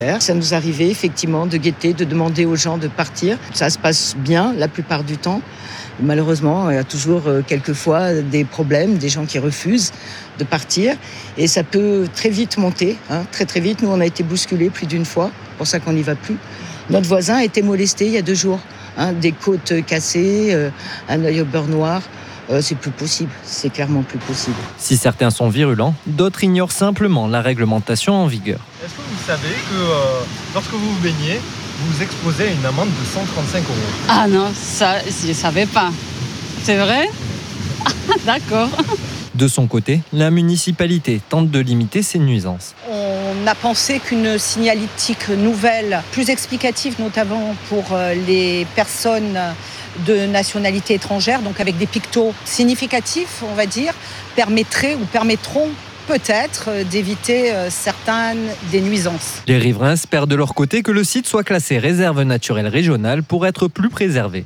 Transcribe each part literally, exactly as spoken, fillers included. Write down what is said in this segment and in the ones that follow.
Ça nous arrivait effectivement de guetter, de demander aux gens de partir. Ça se passe bien la plupart du temps. Malheureusement, il y a toujours euh, quelquefois des problèmes, des gens qui refusent de partir. Et ça peut très vite monter, hein, très très vite. Nous, on a été bousculés plus d'une fois, c'est pour ça qu'on n'y va plus. Notre voisin a été molesté il y a deux jours. Hein, des côtes cassées, euh, un œil au beurre noir. Euh, c'est plus possible, c'est clairement plus possible. Si certains sont virulents, d'autres ignorent simplement la réglementation en vigueur. Est-ce que vous savez que euh, lorsque vous vous baignez, vous vous exposez à une amende de cent trente-cinq euros? Ah non, ça, je ne savais pas. C'est vrai? D'accord. De son côté, la municipalité tente de limiter ces nuisances. On a pensé qu'une signalétique nouvelle, plus explicative notamment pour les personnes de nationalité étrangère, donc avec des pictos significatifs, on va dire, permettrait ou permettront peut-être d'éviter certaines des nuisances. Les riverains espèrent de leur côté que le site soit classé réserve naturelle régionale pour être plus préservé.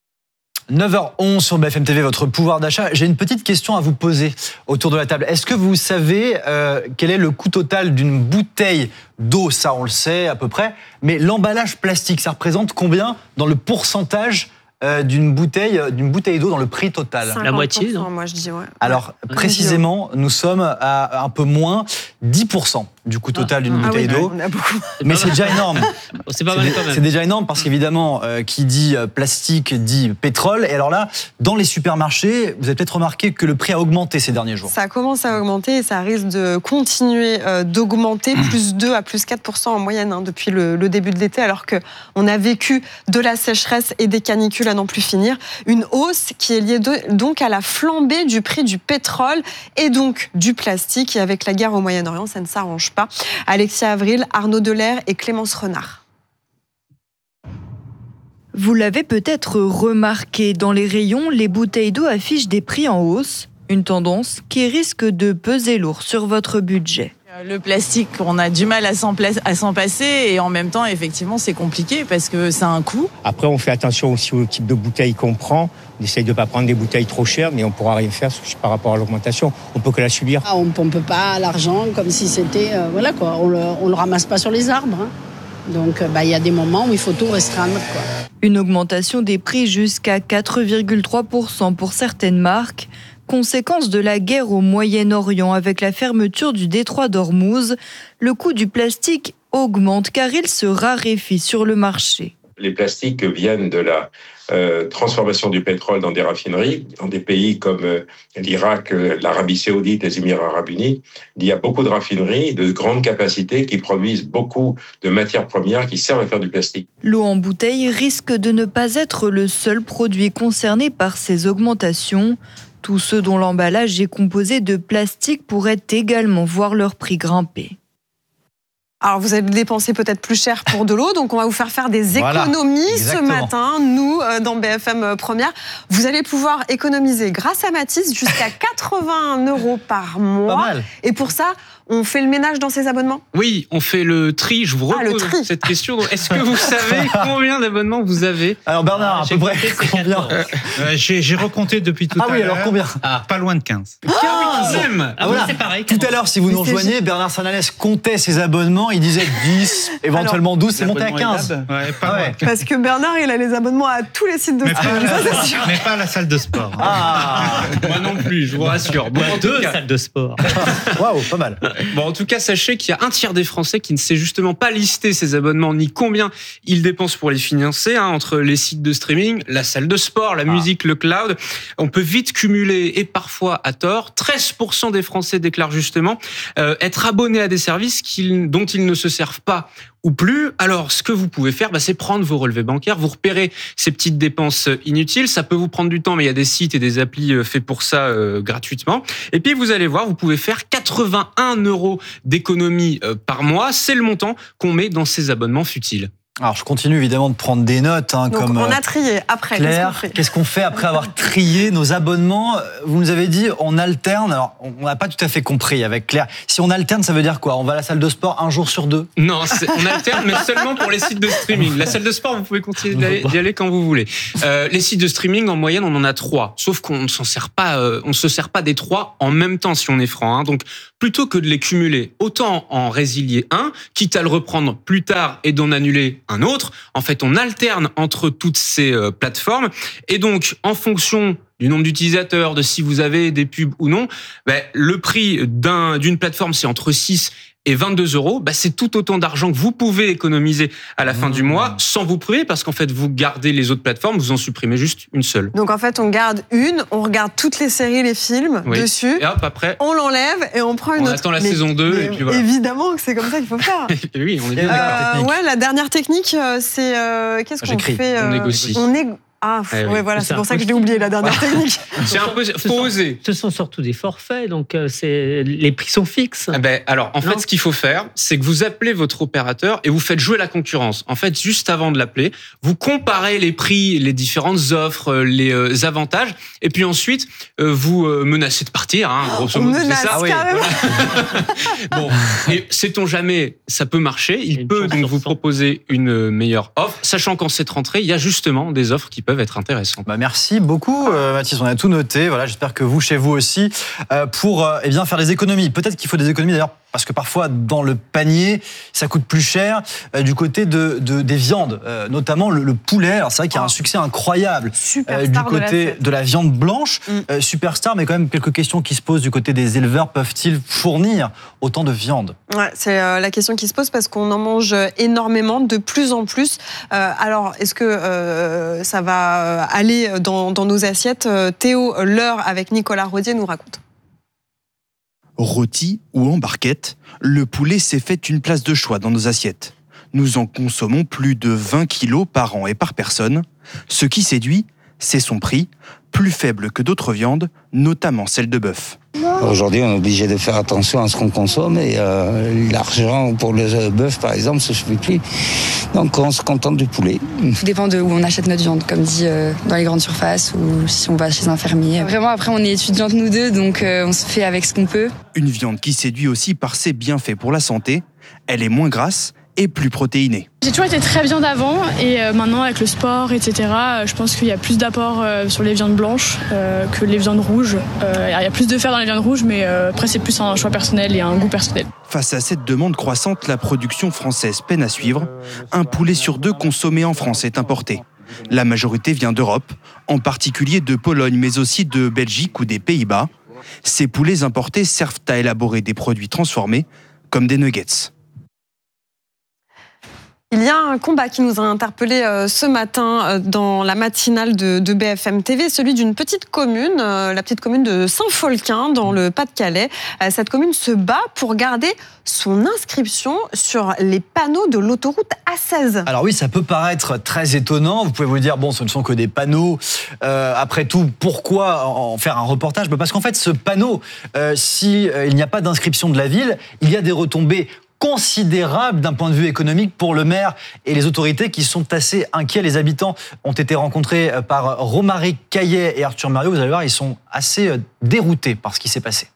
neuf heures onze sur B F M T V, votre pouvoir d'achat. J'ai une petite question à vous poser autour de la table. Est-ce que vous savez euh, quel est le coût total d'une bouteille d'eau? Ça, on le sait à peu près. Mais l'emballage plastique, ça représente combien dans le pourcentage euh, d'une bouteille, d'une bouteille d'eau dans le prix total? La moitié, non? Moi, je dis ouais. Alors, précisément, nous sommes à un peu moins dix pour cent du coût total d'une Ah bouteille oui, d'eau. on a beaucoup. Mais c'est déjà énorme. C'est pas mal quand même. C'est déjà énorme parce qu'évidemment, euh, qui dit euh, plastique dit pétrole. Et alors là, dans les supermarchés, vous avez peut-être remarqué que le prix a augmenté ces derniers jours. Ça commence à augmenter et ça risque de continuer euh, d'augmenter, plus deux à plus quatre pour cent en moyenne hein, depuis le, le début de l'été, alors qu'on a vécu de la sécheresse et des canicules à n'en plus finir. Une hausse qui est liée de, donc à la flambée du prix du pétrole et donc du plastique. Et avec la guerre au Moyen-Orient, ça ne s'arrange pas. Alexia Avril, Arnaud Delaire et Clémence Renard. Vous l'avez peut-être remarqué, dans les rayons, les bouteilles d'eau affichent des prix en hausse, une tendance qui risque de peser lourd sur votre budget. Le plastique, on a du mal à s'en, pla- à s'en passer et en même temps, effectivement, c'est compliqué parce que ça a un coût. Après, on fait attention aussi au type de bouteilles qu'on prend. On essaye de ne pas prendre des bouteilles trop chères, mais on ne pourra rien faire par rapport à l'augmentation. On ne peut que la subir. Ah, on ne pompe pas l'argent comme si c'était... Euh, voilà quoi, on ne le, le ramasse pas sur les arbres. Hein. Donc, il bah, y a des moments où il faut tout restreindre, quoi. Une augmentation des prix jusqu'à quatre virgule trois pour cent pour certaines marques. Conséquence de la guerre au Moyen-Orient avec la fermeture du détroit d'Ormuz, le coût du plastique augmente car il se raréfie sur le marché. Les plastiques viennent de la euh, transformation du pétrole dans des raffineries. Dans des pays comme euh, l'Irak, euh, l'Arabie Saoudite, les Émirats Arabes Unis, il y a beaucoup de raffineries de grande capacité qui produisent beaucoup de matières premières qui servent à faire du plastique. L'eau en bouteille risque de ne pas être le seul produit concerné par ces augmentations. Tous ceux dont l'emballage est composé de plastique pourraient également voir leur prix grimper. Alors, vous allez dépenser peut-être plus cher pour de l'eau, donc on va vous faire faire des économies voilà, ce matin, nous, dans B F M Première. Vous allez pouvoir économiser, grâce à Mathis, jusqu'à quatre-vingts euros par mois. Pas mal. Et pour ça, on fait le ménage dans ces abonnements? Oui, on fait le tri. Je vous Ah, le repose tri. cette question. Est-ce que vous savez combien d'abonnements vous avez? Alors Bernard, à peu près combien? Euh, j'ai, j'ai recompté depuis tout Ah à oui, l'heure. alors combien? Ah, pas loin de quinze. quinze même. Ah, voilà. C'est pareil. Tout à l'heure, si vous nous rejoignez, Bernard Sananès comptait ses abonnements, il disait dix, éventuellement douze, c'est monté à quinze. Ouais, pas Ah loin. ouais. Parce que Bernard, il a les abonnements à tous les sites de Mais sport. pas, Ça, c'est sûr. mais pas à la salle de sport. Ah, Moi non plus, je vous rassure. Bon, en tout Deux cas- salles de sport. waouh, pas mal. Bon, en tout cas, sachez qu'il y a un tiers des Français qui ne sait justement pas lister ses abonnements ni combien ils dépensent pour les financer, hein, entre les sites de streaming, la salle de sport, la Ah. musique, le cloud. On peut vite cumuler, et parfois à tort. treize pour cent des Français déclarent justement euh, être abonnés à des services qu'ils, dont ils ne se servent pas ou plus. Alors, ce que vous pouvez faire, bah, c'est prendre vos relevés bancaires, vous repérez ces petites dépenses inutiles. Ça peut vous prendre du temps, mais il y a des sites et des applis faits pour ça euh, gratuitement. Et puis, vous allez voir, vous pouvez faire quatre-vingt-un euros d'économie euh, par mois. C'est le montant qu'on met dans ces abonnements futiles. Alors, je continue évidemment de prendre des notes. Hein, Donc, comme on a trié après. Claire, qu'est-ce qu'on fait qu'est-ce qu'on fait après avoir trié nos abonnements? Vous nous avez dit, on alterne. Alors, on n'a pas tout à fait compris avec Claire. Si on alterne, ça veut dire quoi? On va à la salle de sport un jour sur deux? Non, on alterne, mais seulement pour les sites de streaming. La salle de sport, vous pouvez continuer d'aller, d'y aller quand vous voulez. Euh, les sites de streaming, en moyenne, on en a trois. Sauf qu'on ne s'en sert pas, euh, on se sert pas des trois en même temps, si on est franc. Hein. Donc, plutôt que de les cumuler, autant en résilier un, quitte à le reprendre plus tard et d'en annuler un autre. En fait, on alterne entre toutes ces euh, plateformes. Et donc, en fonction du nombre d'utilisateurs, de si vous avez des pubs ou non, ben, le prix d'un, d'une plateforme, c'est entre six et vingt-deux euros. Ben, c'est tout autant d'argent que vous pouvez économiser à la fin mmh. du mois sans vous priver, parce qu'en fait, vous gardez les autres plateformes, vous en supprimez juste une seule. Donc, en fait, on garde une, on regarde toutes les séries, les films oui. dessus. Et hop, après, on l'enlève et on prend une on autre. On attend la mais, saison deux mais et puis voilà. Évidemment que c'est comme ça qu'il faut faire. Oui, on est bien euh, ouais, la dernière technique, c'est euh, qu'est-ce qu'on J'écris. fait euh, On négocie. On est Ah, eh oui. ouais, voilà, c'est, c'est pour ça que je l'ai oublié, la dernière technique. C'est un peu, faut oser. Ce sont surtout des forfaits, donc euh, c'est, les prix sont fixes. Ah ben, alors, en non fait, ce qu'il faut faire, c'est que vous appelez votre opérateur et vous faites jouer la concurrence. En fait, juste avant de l'appeler, vous comparez les prix, les différentes offres, les euh, avantages, et puis ensuite, euh, vous euh, menacez de partir, hein, grosso modo, menace, c'est ça. carrément. Bon, et sait-on jamais, ça peut marcher. Il Une peut donc vous cent. proposer une meilleure offre, sachant qu'en cette rentrée, il y a justement des offres qui peuvent être intéressantes. Bah merci beaucoup euh, Mathis, on a tout noté. Voilà, j'espère que vous, chez vous aussi, euh, pour euh, eh bien, faire des économies. Peut-être qu'il faut des économies d'ailleurs, parce que parfois dans le panier, ça coûte plus cher euh, du côté de, de, des viandes, euh, notamment le, le poulet. Alors c'est vrai qu'il y a un succès incroyable euh, du côté de, de la viande blanche. Mm. Euh, superstar, mais quand même quelques questions qui se posent du côté des éleveurs. Peuvent-ils fournir autant de viande? Ouais, c'est euh, la question qui se pose parce qu'on en mange énormément, de plus en plus. Euh, alors, est-ce que euh, ça va aller dans, dans nos assiettes? Théo Leur avec Nicolas Rodier nous raconte. Rôti ou en barquette, le poulet s'est fait une place de choix dans nos assiettes. Nous en consommons plus de vingt kilos par an et par personne. Ce qui séduit, c'est son prix, plus faible que d'autres viandes, notamment celle de bœuf. Aujourd'hui, on est obligé de faire attention à ce qu'on consomme et euh, l'argent pour le bœuf, par exemple, ça ne suffit plus. Donc, on se contente du poulet. Tout dépend de où on achète notre viande, comme dit euh, dans les grandes surfaces ou si on va chez un fermier. Vraiment, après, on est étudiantes nous deux, donc euh, on se fait avec ce qu'on peut. Une viande qui séduit aussi par ses bienfaits pour la santé. Elle est moins grasse et plus protéinée. J'ai toujours été très viande avant et euh, maintenant avec le sport, et cetera, euh, je pense qu'il y a plus d'apport euh, sur les viandes blanches euh, que les viandes rouges. Euh, il y a plus de fer dans les viandes rouges, mais euh, après c'est plus un choix personnel et un goût personnel. Face à cette demande croissante, la production française peine à suivre. Un poulet sur deux consommé en France est importé. La majorité vient d'Europe, en particulier de Pologne, mais aussi de Belgique ou des Pays-Bas. Ces poulets importés servent à élaborer des produits transformés, comme des nuggets. Il y a un combat qui nous a interpellés ce matin dans la matinale de B F M T V, celui d'une petite commune, la petite commune de Saint-Folquin, dans le Pas-de-Calais. Cette commune se bat pour garder son inscription sur les panneaux de l'autoroute A seize. Alors oui, ça peut paraître très étonnant. Vous pouvez vous dire, bon, ce ne sont que des panneaux. Euh, après tout, pourquoi en faire un reportage? Parce qu'en fait, ce panneau, euh, si euh, il n'y a pas d'inscription de la ville, il y a des retombées considérable d'un point de vue économique pour le maire et les autorités qui sont assez inquiets. Les habitants ont été rencontrés par Romaric Caillet et Arthur Mariot. Vous allez voir, ils sont assez déroutés par ce qui s'est passé.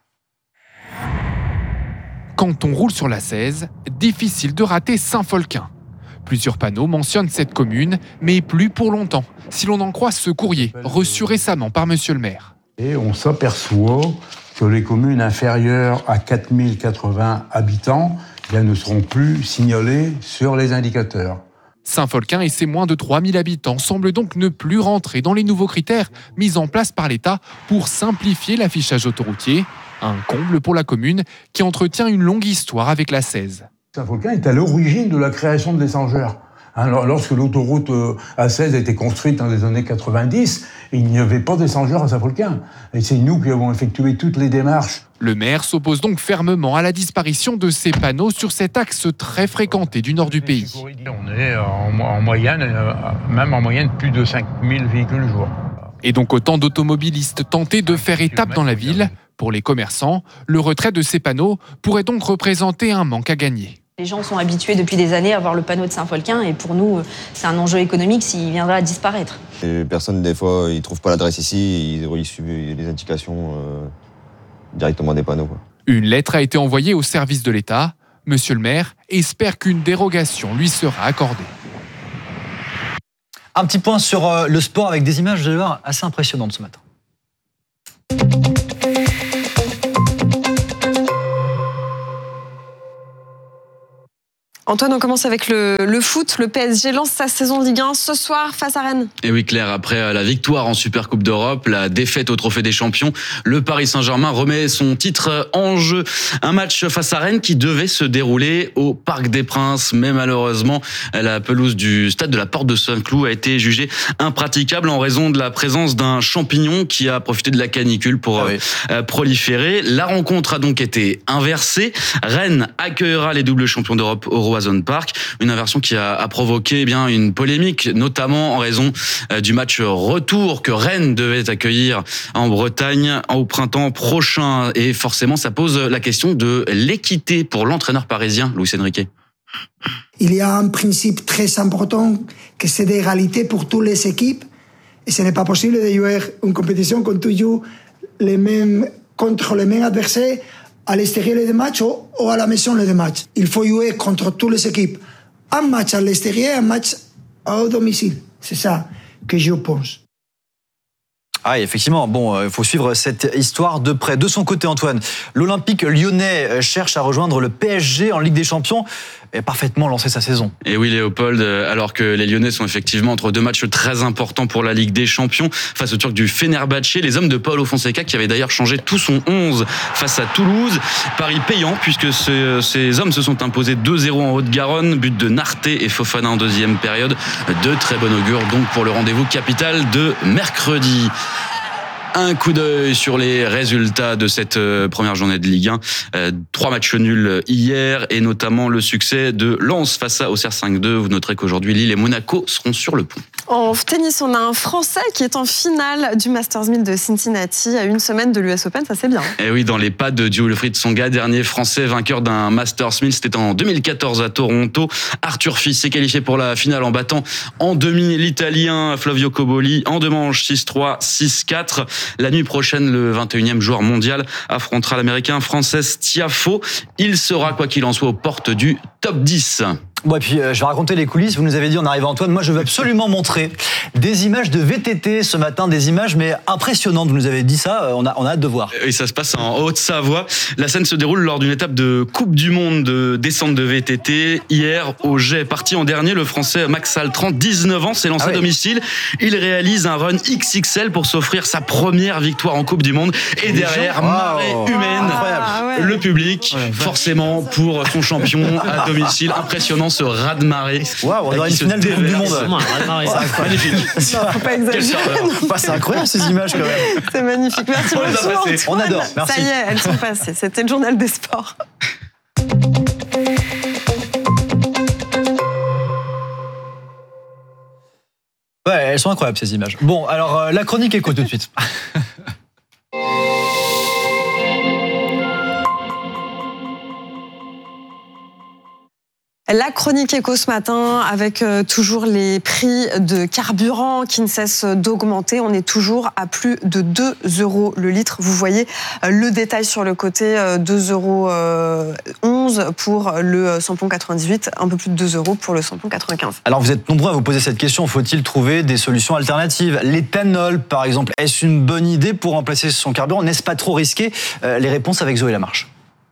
Quand on roule sur l'A seize, difficile de rater Saint-Folquin. Plusieurs panneaux mentionnent cette commune, mais plus pour longtemps, si l'on en croit ce courrier reçu récemment par monsieur le maire. Et on s'aperçoit que les communes inférieures à quatre mille quatre-vingts habitants bien, ne seront plus signalés sur les indicateurs. Saint-Folquin et ses moins de trois mille habitants semblent donc ne plus rentrer dans les nouveaux critères mis en place par l'État pour simplifier l'affichage autoroutier. Un comble pour la commune qui entretient une longue histoire avec l'A seize. Saint-Folquin est à l'origine de la création de l'échangeur. Alors, lorsque l'autoroute A seize a été construite dans les années quatre-vingt-dix, il n'y avait pas d'échangeur à Saint-Folquin. Et c'est nous qui avons effectué toutes les démarches. Le maire s'oppose donc fermement à la disparition de ces panneaux sur cet axe très fréquenté du nord du pays. On est en, en moyenne, même en moyenne, plus de cinq mille véhicules jour. Et donc autant d'automobilistes tentés de faire étape dans la ville. Pour les commerçants, le retrait de ces panneaux pourrait donc représenter un manque à gagner. Les gens sont habitués depuis des années à voir le panneau de Saint-Folquin et pour nous, c'est un enjeu économique s'il viendrait à disparaître. Les personnes, des fois, ils trouvent pas l'adresse ici, ils, ils suivent les indications euh, directement des panneaux, quoi. Une lettre a été envoyée au service de l'État. Monsieur le maire espère qu'une dérogation lui sera accordée. Un petit point sur euh, le sport avec des images, vous allez voir, assez impressionnantes ce matin. Antoine, on commence avec le, le foot. Le P S G lance sa saison Ligue un ce soir face à Rennes. Et oui, Claire, après la victoire en Supercoupe d'Europe, la défaite au Trophée des Champions, le Paris Saint-Germain remet son titre en jeu. Un match face à Rennes qui devait se dérouler au Parc des Princes, mais malheureusement, la pelouse du stade de la Porte de Saint-Cloud a été jugée impraticable en raison de la présence d'un champignon qui a profité de la canicule pour ah oui. euh, proliférer. La rencontre a donc été inversée. Rennes accueillera les doubles champions d'Europe au Roazhon Park, une inversion qui a, a provoqué eh bien une polémique, notamment en raison euh, du match retour que Rennes devait accueillir en Bretagne au printemps prochain. Et forcément, ça pose la question de l'équité pour l'entraîneur parisien, Luis Enrique. Il y a un principe très important que c'est d'égalité pour toutes les équipes. Et ce n'est pas possible de jouer une compétition quand tu joues les mêmes, contre les mêmes adversaires à l'extérieur des matchs ou à la maison des matchs. Il faut jouer contre toutes les équipes. Un match à l'extérieur, un match au domicile. C'est ça que je pense. Ah, effectivement, bon, il faut suivre cette histoire de près. De son côté, Antoine, l'Olympique lyonnais cherche à rejoindre le P S G en Ligue des Champions et parfaitement lancé sa saison. Et oui, Léopold, alors que les Lyonnais sont effectivement entre deux matchs très importants pour la Ligue des Champions face aux Turcs du Fenerbahçe, les hommes de Paulo Fonseca qui avaient d'ailleurs changé tout son onze face à Toulouse. Pari payant puisque ce, ces hommes se sont imposés deux zéro en Haute-Garonne, but de Narté et Fofana en deuxième période. De très bon augure donc pour le rendez-vous capital de mercredi. Un coup d'œil sur les résultats de cette première journée de Ligue un. Euh, trois matchs nuls hier et notamment le succès de Lens face à Auxerre cinq deux. Vous noterez qu'aujourd'hui Lille et Monaco seront sur le pont. En tennis, on a un Français qui est en finale du Masters mille de Cincinnati à une semaine de l'U S Open, ça c'est bien. Et oui, dans les pas de Wilfried Tsonga, dernier Français vainqueur d'un Masters mille, c'était en deux mille quatorze à Toronto. Arthur Fils s'est qualifié pour la finale en battant en demi l'Italien Flavio Cobolli en deux manches six trois, six quatre. La nuit prochaine, le vingt et unième joueur mondial affrontera l'Américain Frances Tiafoe. Il sera, quoi qu'il en soit, aux portes du top dix. Bon, et puis euh, je vais raconter les coulisses. Vous nous avez dit en arrivant, Antoine, moi je veux absolument montrer des images de V T T ce matin, des images mais impressionnantes. Vous nous avez dit ça, euh, on, a, on a hâte de voir. Et ça se passe en Haute-Savoie. La scène se déroule lors d'une étape de Coupe du Monde de descente de V T T. Hier, au jet parti en dernier, le Français Max Altran, dix-neuf ans, s'est lancé ah oui. à domicile. Il réalise un run X X L pour s'offrir sa première victoire en Coupe du Monde. Et derrière, marée oh. humaine, ah, ouais. le public, ouais, forcément pour son champion à domicile. Impressionnant ce raz-de-marée. Waouh, on aurait une finale de Coupe du Monde. C'est magnifique. Non, faut pas exagérer. Bah, c'est incroyable ces images quand même. C'est magnifique. Merci beaucoup. On adore. Merci. Ça y est, elles sont passées. C'était le journal des sports. Ouais, elles sont incroyables ces images. Bon, alors euh, la chronique écho tout de suite. La chronique éco ce matin avec euh, toujours les prix de carburant qui ne cessent d'augmenter. On est toujours à plus de deux euros le litre. Vous voyez euh, le détail sur le côté, euh, deux euros onze pour le samplon quatre-vingt-dix-huit, un peu plus de deux euros pour le samplon quatre-vingt-quinze. Alors vous êtes nombreux à vous poser cette question, faut-il trouver des solutions alternatives ? L'éthanol par exemple, est-ce une bonne idée pour remplacer son carburant ? N'est-ce pas trop risqué ? euh, Les réponses avec Zoé Lamarche.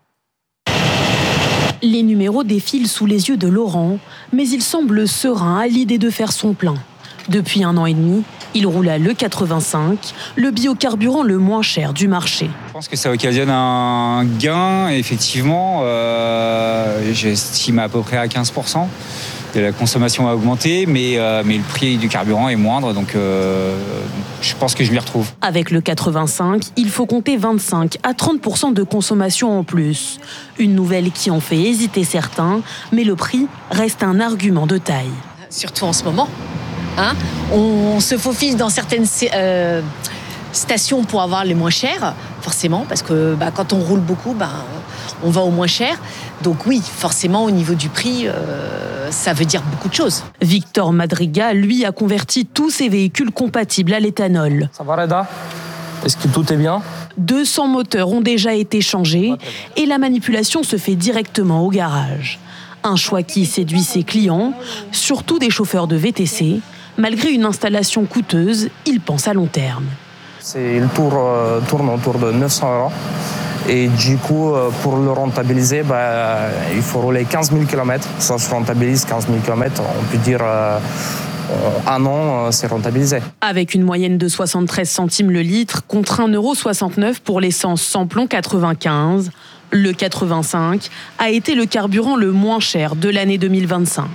Les numéros défilent sous les yeux de Laurent, mais il semble serein à l'idée de faire son plein. Depuis un an et demi, il roule à l'E quatre-vingt-cinq, le biocarburant le moins cher du marché. Je pense que ça occasionne un gain, effectivement, euh, j'estime à peu près à quinze pour cent. La consommation a augmenté, mais, euh, mais le prix du carburant est moindre, donc euh, je pense que je m'y retrouve. Avec le quatre-vingt-cinq, il faut compter vingt-cinq à trente pour cent de consommation en plus. Une nouvelle qui en fait hésiter certains, mais le prix reste un argument de taille. Surtout en ce moment, hein, on se faufile dans certaines euh, stations pour avoir les moins chers, forcément, parce que bah, quand on roule beaucoup, bah, on va au moins cher. Donc oui, forcément, au niveau du prix, euh, ça veut dire beaucoup de choses. Victor Madriga, lui, a converti tous ses véhicules compatibles à l'éthanol. Ça va, Reda ? Est-ce que tout est bien ? deux cents moteurs ont déjà été changés et la manipulation se fait directement au garage. Un choix qui séduit ses clients, surtout des chauffeurs de V T C. Malgré une installation coûteuse, ils pensent à long terme. C'est, le tour euh, tourne autour de neuf cents euros. Et du coup, euh, pour le rentabiliser, bah, il faut rouler quinze mille kilomètres. Ça se rentabilise quinze mille kilomètres. On peut dire euh, un an, c'est rentabilisé. Avec une moyenne de soixante-treize centimes le litre contre un euro soixante-neuf pour l'essence samplon quatre-vingt-quinze, le quatre-vingt-cinq a été le carburant le moins cher de l'année deux mille vingt-cinq.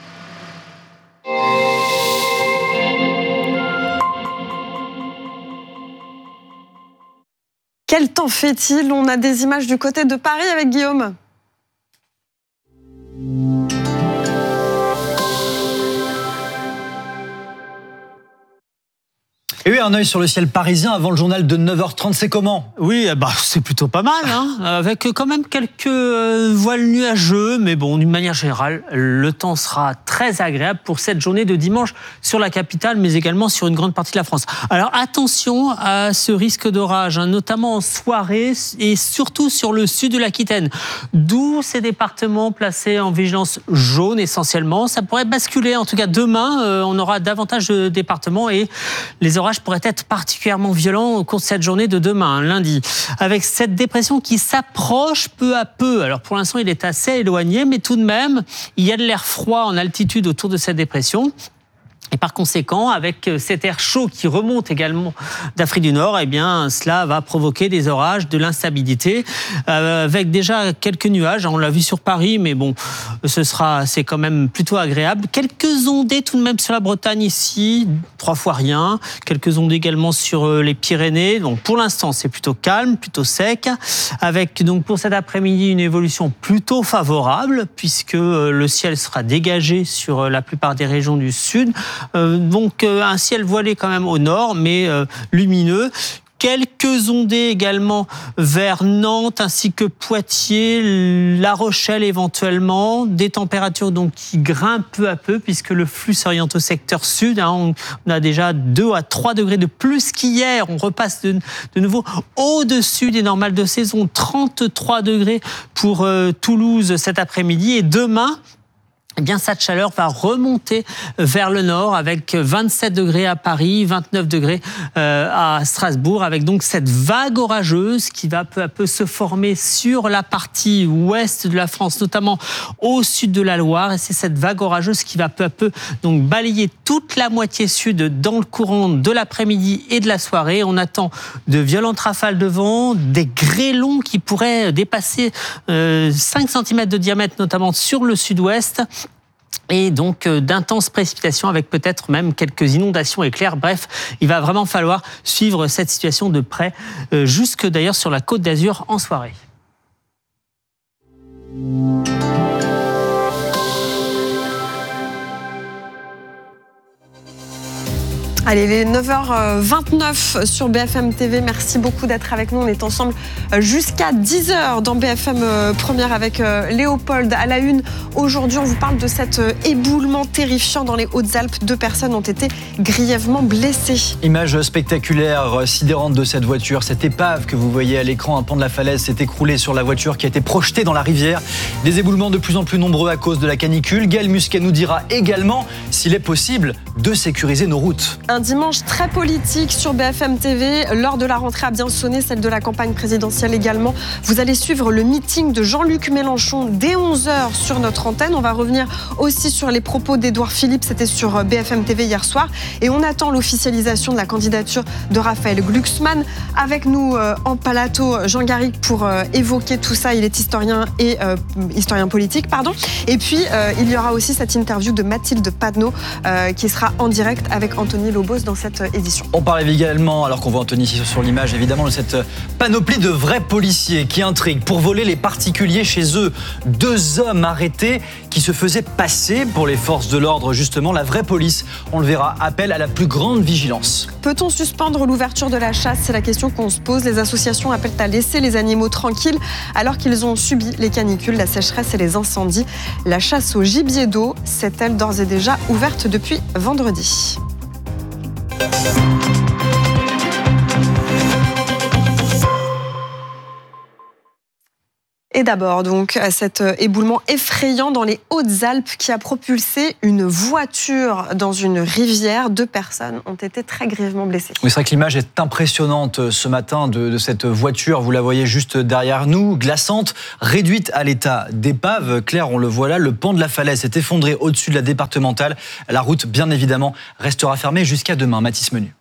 Quel temps fait-il ? On a des images du côté de Paris avec Guillaume. Et oui, un œil sur le ciel parisien avant le journal de neuf heures trente, c'est comment ? Oui, bah, c'est plutôt pas mal, hein, avec quand même quelques euh, voiles nuageux, mais bon, d'une manière générale, le temps sera très agréable pour cette journée de dimanche sur la capitale, mais également sur une grande partie de la France. Alors attention à ce risque d'orage, hein, notamment en soirée et surtout sur le sud de l'Aquitaine, d'où ces départements placés en vigilance jaune essentiellement. Ça pourrait basculer, en tout cas demain, euh, on aura davantage de départements et les orages pourrait être particulièrement violent au cours de cette journée de demain, lundi, avec cette dépression qui s'approche peu à peu. Alors pour l'instant, il est assez éloigné, mais tout de même, il y a de l'air froid en altitude autour de cette dépression. Et par conséquent, avec cet air chaud qui remonte également d'Afrique du Nord, eh bien, cela va provoquer des orages, de l'instabilité, euh, avec déjà quelques nuages. On l'a vu sur Paris, mais bon, ce sera, c'est quand même plutôt agréable. Quelques ondées tout de même sur la Bretagne ici, trois fois rien. Quelques ondées également sur les Pyrénées. Donc pour l'instant, c'est plutôt calme, plutôt sec, avec donc pour cet après-midi une évolution plutôt favorable, puisque le ciel sera dégagé sur la plupart des régions du sud. Euh, donc euh, un ciel voilé quand même au nord, mais euh, lumineux. Quelques ondées également vers Nantes ainsi que Poitiers, La Rochelle éventuellement. Des températures donc qui grimpent peu à peu puisque le flux s'oriente au secteur sud. Hein. On, on a déjà deux à trois degrés de plus qu'hier. On repasse de, de nouveau au-dessus des normales de saison. trente-trois degrés pour euh, Toulouse cet après-midi. Et demain, eh bien, cette chaleur va remonter vers le nord avec vingt-sept degrés à Paris, vingt-neuf degrés à Strasbourg, avec donc cette vague orageuse qui va peu à peu se former sur la partie ouest de la France, notamment au sud de la Loire. Et c'est cette vague orageuse qui va peu à peu donc balayer toute la moitié sud dans le courant de l'après-midi et de la soirée. On attend de violentes rafales de vent, des grêlons qui pourraient dépasser cinq centimètres de diamètre, notamment sur le sud-ouest. Et donc euh, d'intenses précipitations avec peut-être même quelques inondations éclairs. Bref, il va vraiment falloir suivre cette situation de près, euh, jusque d'ailleurs sur la Côte d'Azur en soirée. Allez, il est neuf heures vingt-neuf sur B F M T V. Merci beaucoup d'être avec nous. On est ensemble jusqu'à dix heures dans B F M Première avec Léopold à la une. Aujourd'hui, on vous parle de cet éboulement terrifiant dans les Hautes-Alpes. Deux personnes ont été grièvement blessées. Image spectaculaire, sidérante de cette voiture. Cette épave que vous voyez à l'écran, un pan de la falaise s'est écroulé sur la voiture qui a été projetée dans la rivière. Des éboulements de plus en plus nombreux à cause de la canicule. Gaël Musquet nous dira également s'il est possible de sécuriser nos routes. Un dimanche très politique sur B F M T V. L'heure de la rentrée a bien sonné, celle de la campagne présidentielle également. Vous allez suivre le meeting de Jean-Luc Mélenchon dès onze heures sur notre antenne. On va revenir aussi sur les propos d'Édouard Philippe. C'était sur B F M T V hier soir. Et on attend l'officialisation de la candidature de Raphaël Glucksmann. Avec nous euh, en plateau, Jean Garrigue pour euh, évoquer tout ça. Il est historien et euh, historien politique, pardon. Et puis, euh, il y aura aussi cette interview de Mathilde Panot euh, qui sera en direct avec Anthony Lorenzo. Lobos dans cette édition. On parlait également, alors qu'on voit Anthony sur l'image, évidemment, de cette panoplie de vrais policiers qui intriguent pour voler les particuliers chez eux. Deux hommes arrêtés qui se faisaient passer pour les forces de l'ordre, justement. La vraie police, on le verra, appelle à la plus grande vigilance. Peut-on suspendre l'ouverture de la chasse ? C'est la question qu'on se pose. Les associations appellent à laisser les animaux tranquilles alors qu'ils ont subi les canicules, la sécheresse et les incendies. La chasse au gibier d'eau s'est-elle d'ores et déjà ouverte depuis vendredi ? Et d'abord, donc, cet éboulement effrayant dans les Hautes-Alpes qui a propulsé une voiture dans une rivière. Deux personnes ont été très grièvement blessées. Oui, c'est vrai que l'image est impressionnante ce matin de, de cette voiture. Vous la voyez juste derrière nous, glaçante, réduite à l'état d'épave. Claire, on le voit là, le pan de la falaise s'est effondré au-dessus de la départementale. La route, bien évidemment, restera fermée jusqu'à demain. Mathis Menu.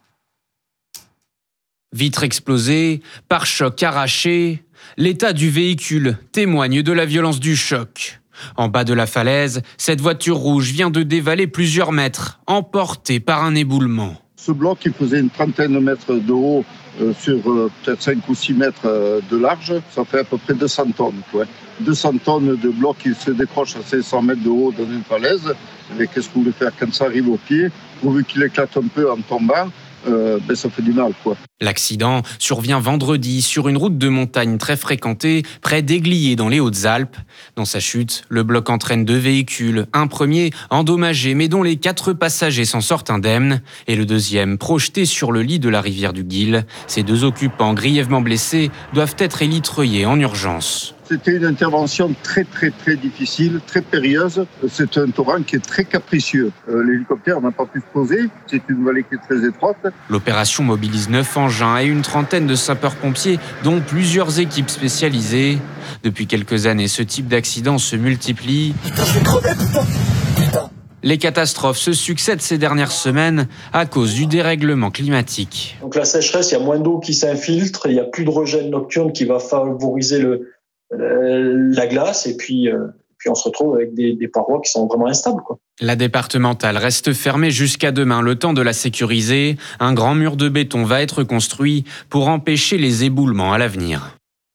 Vitre explosée, pare-choc arraché, l'état du véhicule témoigne de la violence du choc. En bas de la falaise, cette voiture rouge vient de dévaler plusieurs mètres, emportée par un éboulement. Ce bloc, il faisait une trentaine de mètres de haut euh, sur euh, peut-être cinq ou six mètres euh, de large. Ça fait à peu près deux cents tonnes. Quoi. deux cents tonnes de bloc qui se décrochent à cinq cents mètres de haut dans une falaise. Mais qu'est-ce que vous voulez faire quand ça arrive au pied ? Pourvu qu'il éclate un peu en tombant, euh, ben ça fait du mal, quoi. L'accident survient vendredi sur une route de montagne très fréquentée, près d'Aiglier dans les Hautes-Alpes. Dans sa chute, le bloc entraîne deux véhicules. Un premier endommagé, mais dont les quatre passagers s'en sortent indemnes. Et le deuxième projeté sur le lit de la rivière du Guil. Ces deux occupants grièvement blessés doivent être élitreillés en urgence. C'était une intervention très très très difficile, très périlleuse. C'est un torrent qui est très capricieux. Euh, l'hélicoptère n'a pas pu se poser. C'est une vallée qui est très étroite. L'opération mobilise neuf engins et une trentaine de sapeurs-pompiers, dont plusieurs équipes spécialisées. Depuis quelques années, ce type d'accident se multiplie. Putain, je vais crever, putain, putain. Les catastrophes se succèdent ces dernières semaines à cause du dérèglement climatique. Donc la sécheresse, il y a moins d'eau qui s'infiltre, il n'y a plus de regel nocturne qui va favoriser le la glace et puis, euh, puis on se retrouve avec des, des parois qui sont vraiment instables, quoi. La départementale reste fermée jusqu'à demain, le temps de la sécuriser. Un grand mur de béton va être construit pour empêcher les éboulements à l'avenir.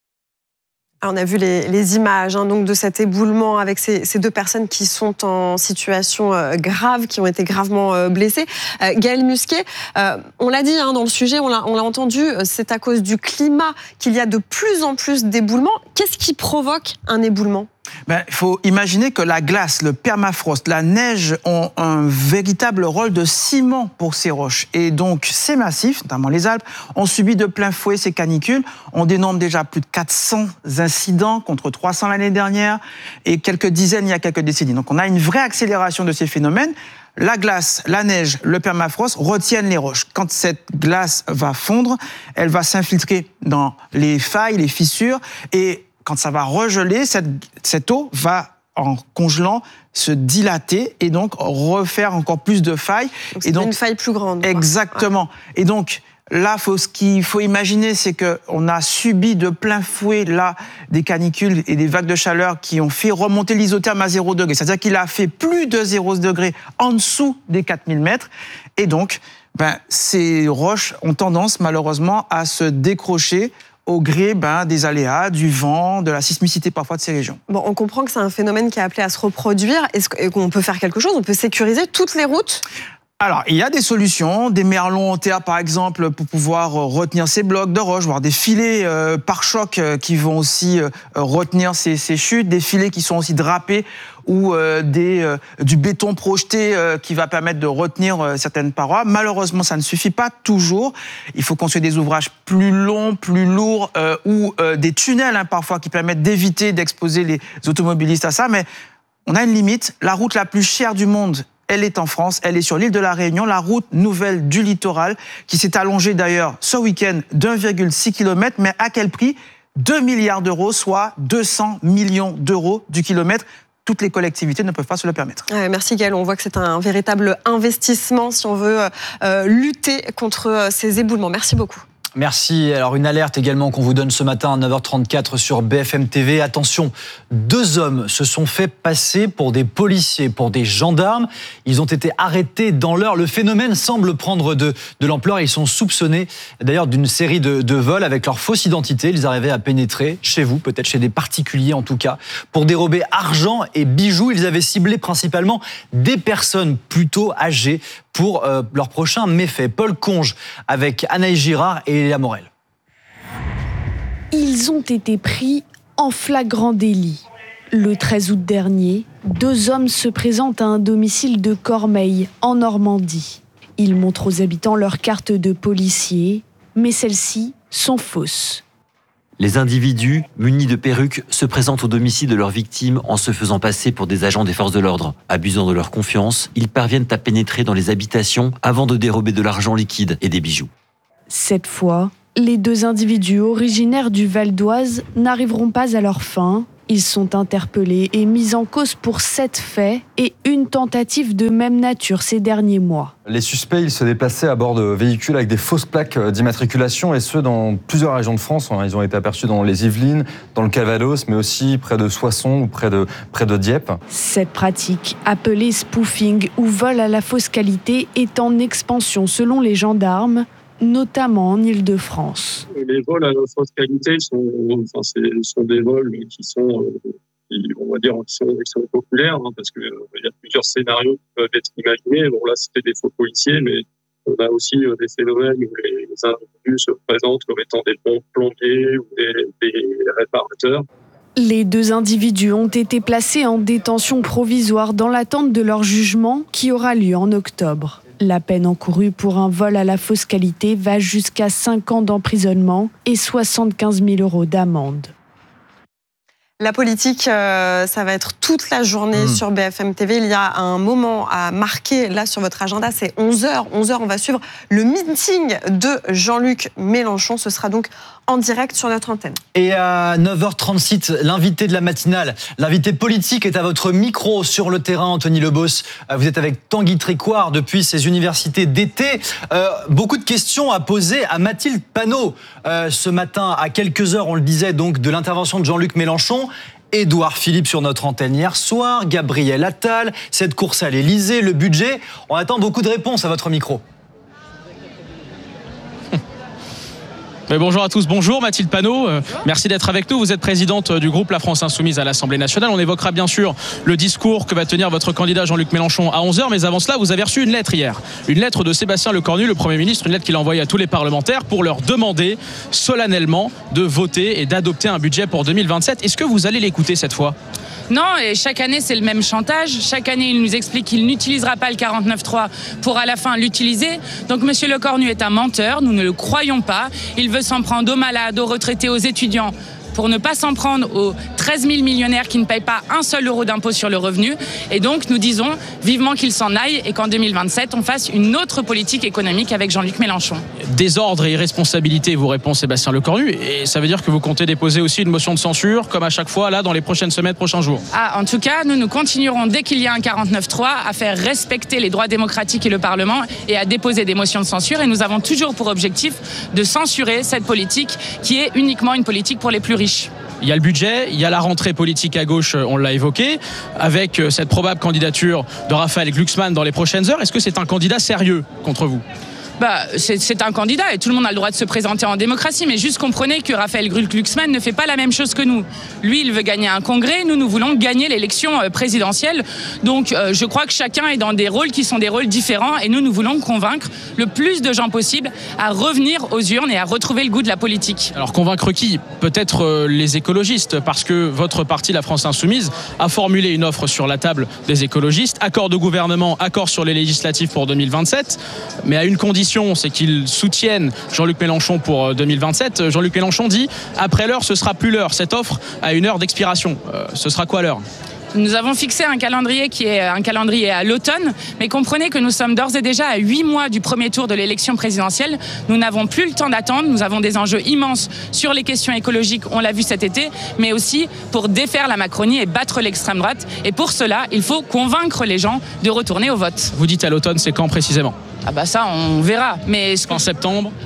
On a vu les, les images hein, donc de cet éboulement avec ces, ces deux personnes qui sont en situation euh, grave, qui ont été gravement euh, blessées. Euh, Gaël Musquet, euh, on l'a dit hein, dans le sujet, on l'a, on l'a entendu, c'est à cause du climat qu'il y a de plus en plus d'éboulements. Qu'est-ce qui provoque un éboulement ? Ben, il faut imaginer que la glace, le permafrost, la neige ont un véritable rôle de ciment pour ces roches. Et donc, ces massifs, notamment les Alpes, ont subi de plein fouet ces canicules. On dénombre déjà plus de quatre cents incidents contre trois cents l'année dernière et quelques dizaines il y a quelques décennies. Donc, on a une vraie accélération de ces phénomènes. La glace, la neige, le permafrost retiennent les roches. Quand cette glace va fondre, elle va s'infiltrer dans les failles, les fissures et quand ça va regeler, cette, cette eau va, en congelant, se dilater et donc refaire encore plus de failles. Donc c'est et donc, une faille plus grande. Exactement. Ouais. Et donc, là, faut, ce qu'il faut imaginer, c'est qu'on a subi de plein fouet là, des canicules et des vagues de chaleur qui ont fait remonter l'isotherme à zéro degré. C'est-à-dire qu'il a fait plus de zéro degré en dessous des quatre mille mètres. Et donc, ben, ces roches ont tendance, malheureusement, à se décrocher au gré ben, des aléas, du vent, de la sismicité parfois de ces régions. Bon, on comprend que c'est un phénomène qui est appelé à se reproduire. Est-ce qu'on peut faire quelque chose ? On peut sécuriser toutes les routes ? Alors, il y a des solutions, des merlons en terre par exemple pour pouvoir retenir ces blocs de roche, voire des filets euh, pare-choc euh, qui vont aussi euh, retenir ces, ces chutes, des filets qui sont aussi drapés ou euh, des, euh, du béton projeté euh, qui va permettre de retenir euh, certaines parois. Malheureusement, ça ne suffit pas toujours. Il faut construire des ouvrages plus longs, plus lourds euh, ou euh, des tunnels hein, parfois qui permettent d'éviter d'exposer les automobilistes à ça. Mais on a une limite. La route la plus chère du monde, elle est en France, elle est sur l'île de la Réunion, la route nouvelle du littoral, qui s'est allongée d'ailleurs ce week-end d'un virgule six kilomètres, mais à quel prix ? deux milliards d'euros, soit deux cents millions d'euros du kilomètre. Toutes les collectivités ne peuvent pas se le permettre. Ouais, merci Gaël, on voit que c'est un véritable investissement si on veut euh, lutter contre ces éboulements. Merci beaucoup. Merci. Alors une alerte également qu'on vous donne ce matin à neuf heures trente-quatre sur B F M T V. Attention, deux hommes se sont fait passer pour des policiers, pour des gendarmes. Ils ont été arrêtés dans l'heure. Le phénomène semble prendre de, de l'ampleur. Ils sont soupçonnés d'ailleurs d'une série de, de vols avec leur fausse identité. Ils arrivaient à pénétrer chez vous, peut-être chez des particuliers en tout cas, pour dérober argent et bijoux. Ils avaient ciblé principalement des personnes plutôt âgées pour euh, leur prochain méfait. Paul Conge avec Anaïs Girard et Léa Morel. Ils ont été pris en flagrant délit. Le treize août dernier, deux hommes se présentent à un domicile de Cormeilles, en Normandie. Ils montrent aux habitants leur carte de policier, mais celles-ci sont fausses. Les individus, munis de perruques, se présentent au domicile de leurs victimes en se faisant passer pour des agents des forces de l'ordre. Abusant de leur confiance, ils parviennent à pénétrer dans les habitations avant de dérober de l'argent liquide et des bijoux. Cette fois, les deux individus originaires du Val d'Oise n'arriveront pas à leur fin. Ils sont interpellés et mis en cause pour sept faits et une tentative de même nature ces derniers mois. Les suspects, ils se déplaçaient à bord de véhicules avec des fausses plaques d'immatriculation et ce, dans plusieurs régions de France. Ils ont été aperçus dans les Yvelines, dans le Calvados, mais aussi près de Soissons ou près de, près de Dieppe. Cette pratique, appelée spoofing ou vol à la fausse qualité, est en expansion selon les gendarmes, notamment en Île-de-France. Les vols à la fausse qualité sont, enfin, c'est, sont des vols qui sont, qui, on va dire, qui sont, qui sont populaires, hein, parce que euh, il y a plusieurs scénarios qui peuvent être imaginés. Bon, là, c'était des faux policiers, mais on a aussi euh, des phénomènes où les, les individus se présentent comme étant des bons plombiers ou des, des réparateurs. Les deux individus ont été placés en détention provisoire dans l'attente de leur jugement qui aura lieu en octobre. La peine encourue pour un vol à la fausse qualité va jusqu'à cinq ans d'emprisonnement et soixante-quinze mille euros d'amende. La politique, euh, ça va être toute la journée mmh. sur B F M T V. Il y a un moment à marquer là sur votre agenda, c'est onze heures. onze heures, on va suivre le meeting de Jean-Luc Mélenchon. Ce sera donc en direct sur notre antenne. Et à neuf heures trente-six, l'invité de la matinale, l'invité politique est à votre micro sur le terrain, Anthony Lebos. Vous êtes avec Tanguy Trécoire depuis ces universités d'été. Euh, beaucoup de questions à poser à Mathilde Panot euh, ce matin, à quelques heures, on le disait, donc de l'intervention de Jean-Luc Mélenchon. Édouard Philippe sur notre antenne hier soir, Gabriel Attal, cette course à l'Élysée, le budget. On attend beaucoup de réponses à votre micro. Mais bonjour à tous, bonjour Mathilde Panot, euh, merci d'être avec nous. Vous êtes présidente du groupe La France Insoumise à l'Assemblée nationale. On évoquera bien sûr le discours que va tenir votre candidat Jean-Luc Mélenchon à onze heures, mais avant cela, vous avez reçu une lettre hier. Une lettre de Sébastien Lecornu, le Premier ministre, une lettre qu'il a envoyée à tous les parlementaires pour leur demander solennellement de voter et d'adopter un budget pour deux mille vingt-sept. Est-ce que vous allez l'écouter cette fois ? Non, et chaque année, c'est le même chantage. Chaque année, il nous explique qu'il n'utilisera pas le quarante-neuf trois pour à la fin l'utiliser. Donc, M. Lecornu est un menteur. Nous ne le croyons pas. Il veut s'en prendre aux malades, aux retraités, aux étudiants, pour ne pas s'en prendre aux treize mille millionnaires qui ne payent pas un seul euro d'impôt sur le revenu. Et donc, nous disons vivement qu'il s'en aille et qu'en deux mille vingt-sept, on fasse une autre politique économique avec Jean-Luc Mélenchon. Désordre et irresponsabilité, vous répond Sébastien Lecornu. Et ça veut dire que vous comptez déposer aussi une motion de censure, comme à chaque fois, là, dans les prochaines semaines, prochains jours. Ah, en tout cas, nous, nous continuerons, dès qu'il y a un quarante-neuf trois, à faire respecter les droits démocratiques et le Parlement et à déposer des motions de censure. Et nous avons toujours pour objectif de censurer cette politique qui est uniquement une politique pour les plus riches. Il y a le budget, il y a la rentrée politique à gauche, on l'a évoqué, avec cette probable candidature de Raphaël Glucksmann dans les prochaines heures. Est-ce que c'est un candidat sérieux contre vous ? Bah, c'est, c'est un candidat et tout le monde a le droit de se présenter en démocratie, mais juste comprenez que Raphaël Glucksmann ne fait pas la même chose que nous. Lui, il veut gagner un congrès, nous, nous voulons gagner l'élection présidentielle. Donc, euh, je crois que chacun est dans des rôles qui sont des rôles différents et nous, nous voulons convaincre le plus de gens possible à revenir aux urnes et à retrouver le goût de la politique. Alors, convaincre qui ? Peut-être euh, les écologistes, parce que votre parti, la France Insoumise, a formulé une offre sur la table des écologistes, accord de gouvernement, accord sur les législatives pour deux mille vingt-sept, mais à une condition, c'est qu'ils soutiennent Jean-Luc Mélenchon pour deux mille vingt-sept. Jean-Luc Mélenchon dit « Après l'heure, ce sera plus l'heure. Cette offre a une heure d'expiration. Euh, ce sera quoi l'heure ?» Nous avons fixé un calendrier qui est un calendrier à l'automne, mais comprenez que nous sommes d'ores et déjà à huit mois du premier tour de l'élection présidentielle. Nous n'avons plus le temps d'attendre, nous avons des enjeux immenses sur les questions écologiques, on l'a vu cet été, mais aussi pour défaire la Macronie et battre l'extrême droite. Et pour cela, il faut convaincre les gens de retourner au vote. Vous dites à l'automne, c'est quand précisément ? Ah bah ça, on verra. Mais en septembre ?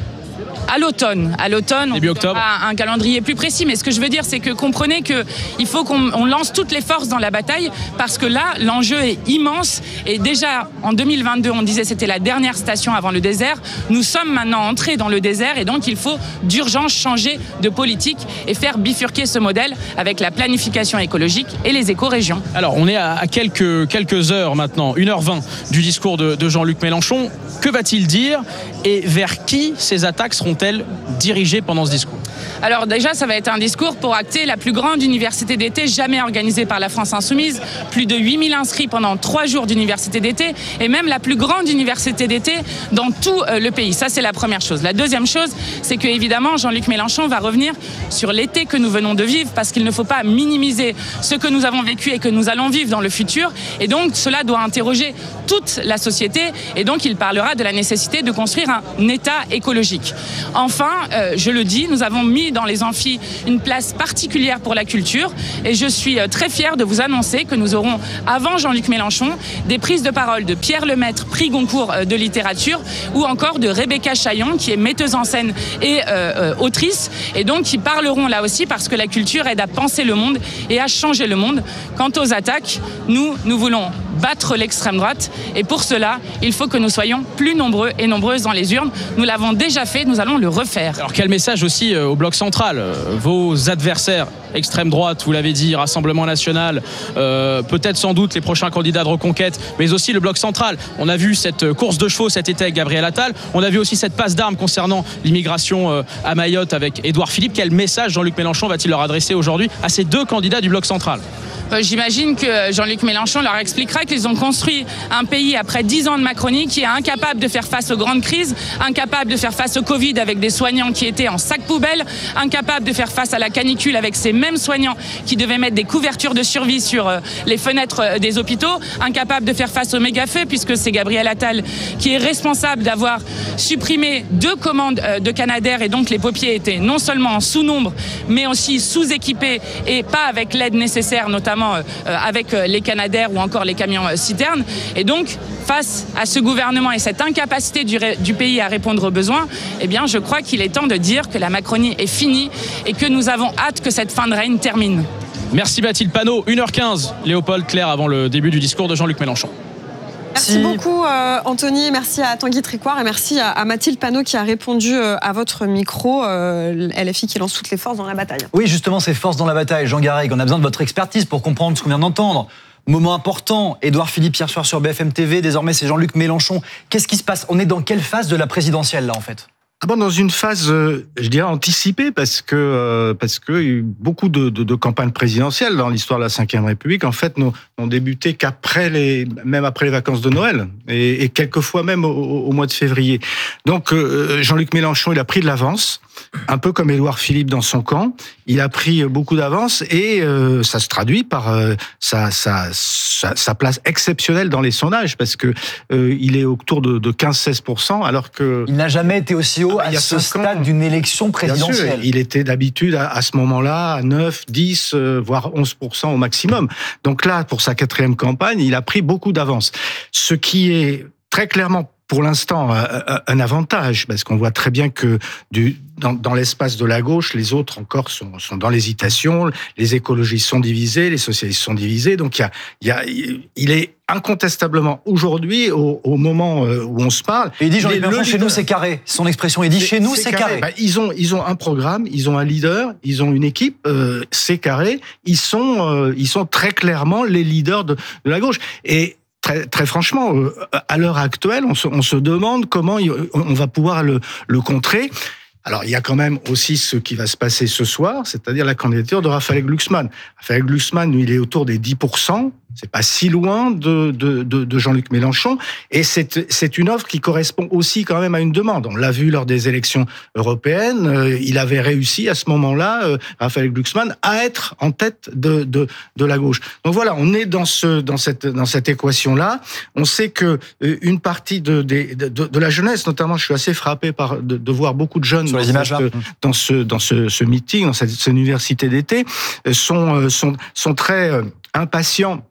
à l'automne. À l'automne, début on octobre. aura un calendrier plus précis. Mais ce que je veux dire, c'est que comprenez qu'il faut qu'on on lance toutes les forces dans la bataille parce que là, l'enjeu est immense. Et déjà, en deux mille vingt-deux, on disait que c'était la dernière station avant le désert. Nous sommes maintenant entrés dans le désert et donc il faut d'urgence changer de politique et faire bifurquer ce modèle avec la planification écologique et les écorégions. Alors, on est à quelques, quelques heures maintenant, une heure vingt du discours de, de Jean-Luc Mélenchon. Que va-t-il dire et vers qui ces attaques seront-elles dirigées pendant ce discours ? Alors déjà, ça va être un discours pour acter la plus grande université d'été jamais organisée par la France Insoumise. Plus de huit mille inscrits pendant trois jours d'université d'été et même la plus grande université d'été dans tout le pays. Ça, c'est la première chose. La deuxième chose, c'est que évidemment, Jean-Luc Mélenchon va revenir sur l'été que nous venons de vivre parce qu'il ne faut pas minimiser ce que nous avons vécu et que nous allons vivre dans le futur. Et donc, cela doit interroger toute la société. Et donc, il parlera de la nécessité de construire un État écologique. Enfin, euh, je le dis, nous avons mis dans les amphis une place particulière pour la culture et je suis très fière de vous annoncer que nous aurons, avant Jean-Luc Mélenchon, des prises de parole de Pierre Lemaitre, prix Goncourt de littérature, ou encore de Rebecca Chaillon, qui est metteuse en scène et euh, autrice, et donc qui parleront là aussi parce que la culture aide à penser le monde et à changer le monde. Quant aux attaques, nous, nous voulons battre l'extrême droite et pour cela, il faut que nous soyons plus nombreux et nombreuses dans les urnes. Nous l'avons déjà fait, nous allons le refaire. Alors quel message aussi au Bloc central ? Vos adversaires, extrême droite, vous l'avez dit, Rassemblement national, euh, peut-être sans doute les prochains candidats de Reconquête, mais aussi le Bloc central. On a vu cette course de chevaux cet été avec Gabriel Attal, on a vu aussi cette passe d'armes concernant l'immigration à Mayotte avec Édouard Philippe. Quel message Jean-Luc Mélenchon va-t-il leur adresser aujourd'hui à ces deux candidats du Bloc central ? J'imagine que Jean-Luc Mélenchon leur expliquera qu'ils ont construit un pays après dix ans de Macronie qui est incapable de faire face aux grandes crises, incapable de faire face au Covid avec des soignants qui étaient en sac poubelle, incapable de faire face à la canicule avec ces mêmes soignants qui devaient mettre des couvertures de survie sur les fenêtres des hôpitaux, incapable de faire face aux méga-feux puisque c'est Gabriel Attal qui est responsable d'avoir supprimé deux commandes de Canadair et donc les pompiers étaient non seulement en sous-nombre mais aussi sous-équipés et pas avec l'aide nécessaire, notamment avec les Canadair ou encore les camions citernes. Et donc, face à ce gouvernement et cette incapacité du, du pays à répondre aux besoins, eh bien, je crois qu'il est temps de dire que la Macronie est finie et que nous avons hâte que cette fin de règne termine. Merci Mathilde Panot. une heure quinze, Léopold Clair avant le début du discours de Jean-Luc Mélenchon. Merci si. beaucoup euh, Anthony, merci à Tanguy Tricouart et merci à, à Mathilde Panot qui a répondu euh, à votre micro, euh, L F I qui lance toutes les forces dans la bataille. Oui, justement, ces forces dans la bataille. Jean Garrigue, on a besoin de votre expertise pour comprendre ce qu'on vient d'entendre. Moment important, Édouard Philippe hier soir sur B F M T V, désormais c'est Jean-Luc Mélenchon. Qu'est-ce qui se passe ? On est dans quelle phase de la présidentielle là en fait ? Ah bon, dans une phase, euh, je dirais, anticipée, parce que euh, parce que il y a eu beaucoup de, de, de campagnes présidentielles dans l'histoire de la cinquième République, en fait, n'ont, n'ont débuté qu'après les, même après les vacances de Noël, et, et quelquefois même au, au mois de février. Donc, euh, Jean-Luc Mélenchon, il a pris de l'avance, un peu comme Édouard Philippe dans son camp. Il a pris beaucoup d'avance, et euh, ça se traduit par euh, sa, sa, sa, sa place exceptionnelle dans les sondages, parce que euh, il est autour de, de quinze à seize pour cent, alors que... Il n'a jamais été aussi haut à ce stade d'une élection présidentielle. Bien sûr, il était d'habitude à, à ce moment-là à neuf, dix, euh, voire onze pour cent au maximum. Donc là, pour sa quatrième campagne, il a pris beaucoup d'avance. Ce qui est très clairement pour l'instant un avantage, parce qu'on voit très bien que du, dans, dans l'espace de la gauche, les autres encore sont, sont dans l'hésitation, les écologistes sont divisés, les socialistes sont divisés, donc il y a, il y a, il est incontestablement aujourd'hui, au, au moment où on se parle... Et il dit Jean-Luc Mélenchon, chez nous c'est carré, son expression, il dit c'est, chez nous c'est, c'est carré. carré. Ben, ils, ont, ils ont un programme, ils ont un leader, ils ont une équipe, euh, c'est carré, ils sont, euh, ils sont très clairement les leaders de, de la gauche. Et Très, très franchement, à l'heure actuelle, on se, on se demande comment on va pouvoir le, le contrer. Alors, il y a quand même aussi ce qui va se passer ce soir, c'est-à-dire la candidature de Raphaël Glucksmann. Raphaël Glucksmann, lui, il est autour des dix pour cent. C'est pas si loin de, de, de, de Jean-Luc Mélenchon. Et c'est, c'est une offre qui correspond aussi quand même à une demande. On l'a vu lors des élections européennes. Euh, il avait réussi à ce moment-là, euh, Raphaël Glucksmann, à être en tête de, de, de la gauche. Donc voilà, on est dans, ce, dans, cette, dans cette équation-là. On sait que euh, une partie de, de, de, de la jeunesse, notamment, je suis assez frappé par, de, de voir beaucoup de jeunes Sur dans, les images, cette, dans, ce, dans ce, ce meeting, dans cette, cette université d'été, sont, sont, sont très euh, impatients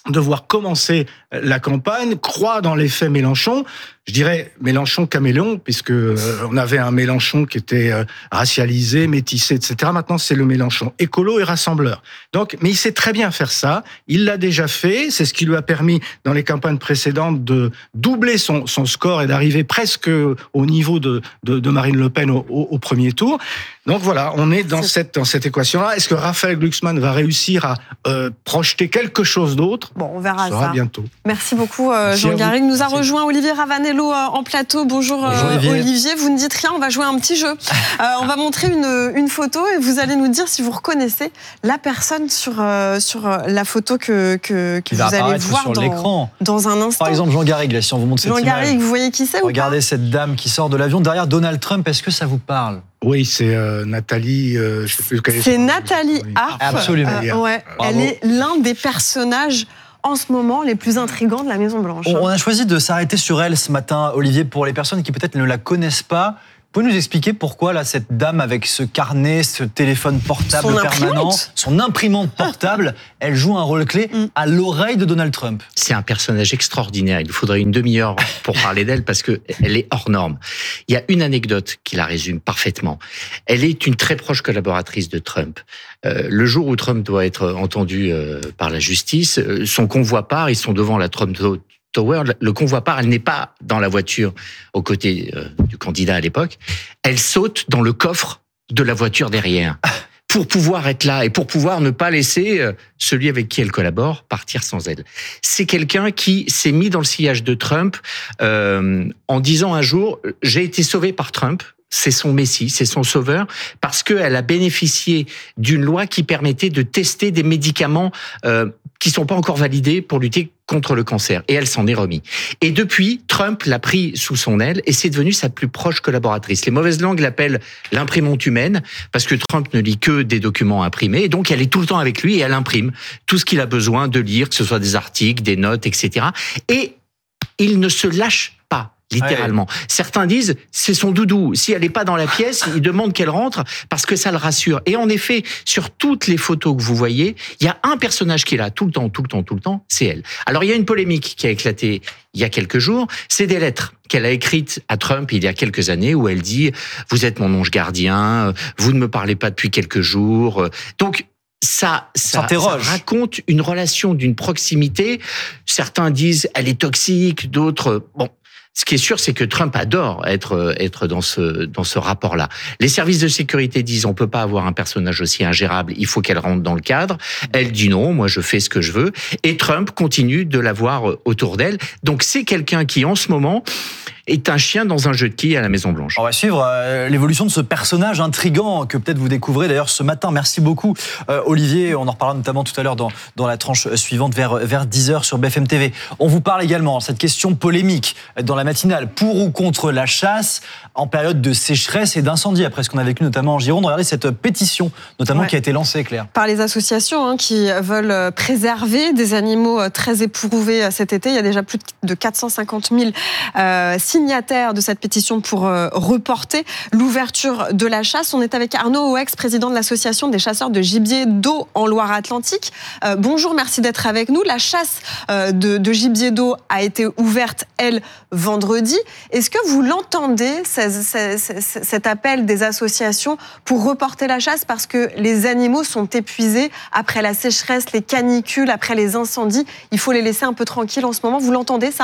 de voir commencer la campagne, croit dans l'effet Mélenchon. Je dirais Mélenchon caméléon, puisque euh, on avait un Mélenchon qui était euh, racialisé, métissé, et cetera. Maintenant, c'est le Mélenchon écolo et rassembleur. Donc, mais il sait très bien faire ça. Il l'a déjà fait. C'est ce qui lui a permis, dans les campagnes précédentes, de doubler son, son score et d'arriver presque au niveau de, de, de Marine Le Pen au, au, au premier tour. Donc voilà, on est dans cette dans cette équation-là. Est-ce que Raphaël Glucksmann va réussir à euh, projeter quelque chose d'autre ? Bon, on verra ça. bientôt. Merci beaucoup, euh, Jean Garrigue. Nous a Merci. rejoint Olivier Ravanello euh, en plateau. Bonjour, Bonjour euh, Olivier. Olivier. Vous ne dites rien, on va jouer un petit jeu. Euh, on va montrer une, une photo et vous allez nous dire si vous reconnaissez la personne sur, euh, sur la photo que, que, que vous allez voir sur dans, l'écran. dans un instant. Par exemple, Jean Garrigue, là, si on vous montre cette Jean image. Jean Garrigue, vous voyez qui c'est ou Regardez pas cette dame qui sort de l'avion derrière Donald Trump. Est-ce que ça vous parle ? Oui, c'est euh, Nathalie. Euh, je sais plus quelle est. C'est Nathalie Arp. Absolument. Euh, ouais, elle est l'un des personnages en ce moment les plus intrigants de la Maison-Blanche. On a choisi de s'arrêter sur elle ce matin, Olivier, pour les personnes qui peut-être ne la connaissent pas. Vous pouvez nous expliquer pourquoi là, cette dame avec ce carnet, ce téléphone portable son permanent, imprimante. son imprimante portable, elle joue un rôle clé à l'oreille de Donald Trump. C'est un personnage extraordinaire. Il nous faudrait une demi-heure pour parler d'elle parce qu'elle est hors norme. Il y a une anecdote qui la résume parfaitement. Elle est une très proche collaboratrice de Trump. Euh, le jour où Trump doit être entendu euh, par la justice, euh, son convoi part, ils sont devant la Trump Tower, le convoi part, elle n'est pas dans la voiture aux côtés euh, du candidat à l'époque, elle saute dans le coffre de la voiture derrière pour pouvoir être là et pour pouvoir ne pas laisser euh, celui avec qui elle collabore partir sans elle. C'est quelqu'un qui s'est mis dans le sillage de Trump euh, en disant un jour « j'ai été sauvé par Trump ». C'est son messie, c'est son sauveur, parce qu'elle a bénéficié d'une loi qui permettait de tester des médicaments euh, qui sont pas encore validés pour lutter contre le cancer. Et elle s'en est remis. Et depuis, Trump l'a pris sous son aile et c'est devenu sa plus proche collaboratrice. Les mauvaises langues l'appellent l'imprimante humaine, parce que Trump ne lit que des documents imprimés. Et donc, elle est tout le temps avec lui et elle imprime tout ce qu'il a besoin de lire, que ce soit des articles, des notes, et cetera. Et il ne se lâche pas. Littéralement. Ouais. Certains disent, c'est son doudou. Si elle n'est pas dans la pièce, il demande qu'elle rentre parce que ça le rassure. Et en effet, sur toutes les photos que vous voyez, il y a un personnage qui est là tout le temps, tout le temps, tout le temps, c'est elle. Alors, il y a une polémique qui a éclaté il y a quelques jours. C'est des lettres qu'elle a écrites à Trump il y a quelques années où elle dit, vous êtes mon ange gardien, vous ne me parlez pas depuis quelques jours. Donc, Ça, ça, ça raconte une relation d'une proximité. Certains disent, elle est toxique, d'autres, bon. Ce qui est sûr, c'est que Trump adore être être dans ce dans ce rapport-là. Les services de sécurité disent on peut pas avoir un personnage aussi ingérable, il faut qu'elle rentre dans le cadre. Elle dit non, moi je fais ce que je veux. Et Trump continue de l'avoir autour d'elle. Donc c'est quelqu'un qui en ce moment est un chien dans un jeu de quilles à la Maison-Blanche. On va suivre euh, l'évolution de ce personnage intriguant que peut-être vous découvrez d'ailleurs ce matin. Merci beaucoup euh, Olivier, on en reparlera notamment tout à l'heure dans, dans la tranche suivante vers, vers dix heures sur B F M T V. On vous parle également de cette question polémique dans la matinale, pour ou contre la chasse en période de sécheresse et d'incendie, après ce qu'on a vécu notamment en Gironde. Regardez cette pétition notamment ouais. qui a été lancée, Claire. Par les associations hein, qui veulent préserver des animaux très éprouvés cet été. Il y a déjà plus de quatre cent cinquante mille euh, signataires de cette pétition pour euh, reporter l'ouverture de la chasse. On est avec Arnaud Oex, président de l'association des chasseurs de gibier d'eau en Loire-Atlantique. Euh, bonjour, merci d'être avec nous. La chasse euh, de, de gibier d'eau a été ouverte, elle, vendredi. Est-ce que vous l'entendez, ces, ces, ces, cet appel des associations pour reporter la chasse parce que les animaux sont épuisés après la sécheresse, les canicules, après les incendies? Il faut les laisser un peu tranquilles en ce moment. Vous l'entendez, ça ?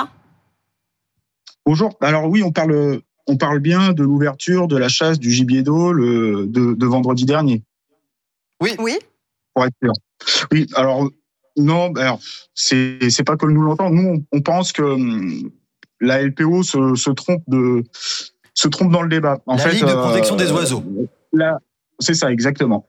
Bonjour. Alors oui, on parle, on parle bien de l'ouverture de la chasse du gibier d'eau le, de, de vendredi dernier. Oui. Oui. Pour être clair. Oui. Alors non, alors, c'est c'est pas comme nous l'entendons. Nous, on, on pense que hum, la L P O se, se trompe de se trompe dans le débat. En la fait, Ligue de protection euh, des oiseaux. Là, c'est ça exactement.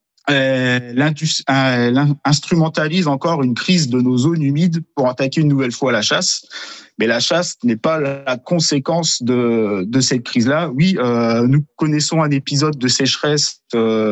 Elle instrumentalise encore une crise de nos zones humides pour attaquer une nouvelle fois la chasse. Mais la chasse n'est pas la conséquence de, de cette crise-là. Oui, euh, nous connaissons un épisode de sécheresse euh,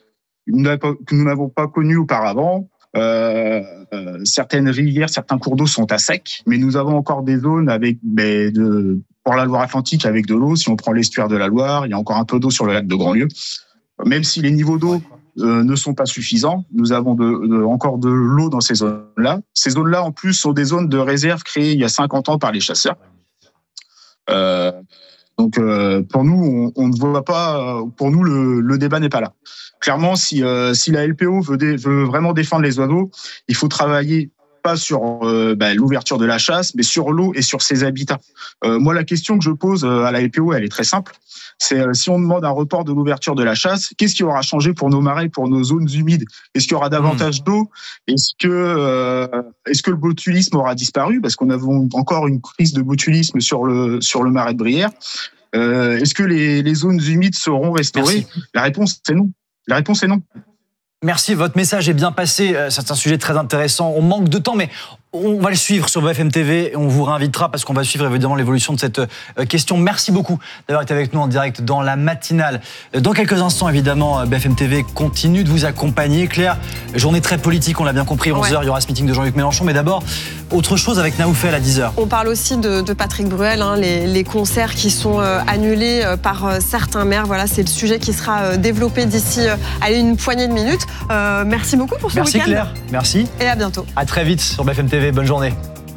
que nous n'avons pas connu auparavant. Euh, euh, certaines rivières, certains cours d'eau sont à sec, mais nous avons encore des zones avec, ben, de, pour la Loire-Atlantique avec de l'eau. Si on prend l'estuaire de la Loire, il y a encore un peu d'eau sur le lac de Grandlieu. Même si les niveaux d'eau euh, ne sont pas suffisants. Nous avons de, de, encore de l'eau dans ces zones-là. Ces zones-là, en plus, sont des zones de réserve créées il y a cinquante ans par les chasseurs. Euh, donc, euh, pour nous, on, on ne voit pas. Pour nous, le, le débat n'est pas là. Clairement, si, euh, si la L P O veut, dé, veut vraiment défendre les oiseaux, il faut travailler pas sur euh, bah, l'ouverture de la chasse, mais sur l'eau et sur ses habitats. Euh, moi, la question que je pose à la L P O, elle est très simple. C'est euh, si on demande un report de l'ouverture de la chasse, qu'est-ce qui aura changé pour nos marais, pour nos zones humides ? Est-ce qu'il y aura davantage mmh. d'eau ? Est-ce que euh, est-ce que le botulisme aura disparu ? Parce qu'on a encore une crise de botulisme sur le sur le marais de Brière. Euh, est-ce que les, les zones humides seront restaurées ? Merci. La réponse c'est non. La réponse est non. Merci, votre message est bien passé. C'est un sujet très intéressant. On manque de temps, mais on va le suivre sur B F M T V et on vous réinvitera parce qu'on va suivre évidemment l'évolution de cette question. Merci beaucoup d'avoir été avec nous en direct dans la matinale. Dans quelques instants, évidemment, B F M T V continue de vous accompagner. Claire, journée très politique, on l'a bien compris. onze heures, ouais. Il y aura ce meeting de Jean-Luc Mélenchon. Mais d'abord, autre chose avec Naoufel à dix heures. On parle aussi de, de Patrick Bruel, hein, les, les concerts qui sont euh, annulés euh, par euh, certains maires. Voilà, c'est le sujet qui sera euh, développé d'ici euh, allez, une poignée de minutes. Euh, merci beaucoup pour ce merci week-end. Merci Claire, merci. Et à bientôt. À très vite sur B F M T V. Bonne journée.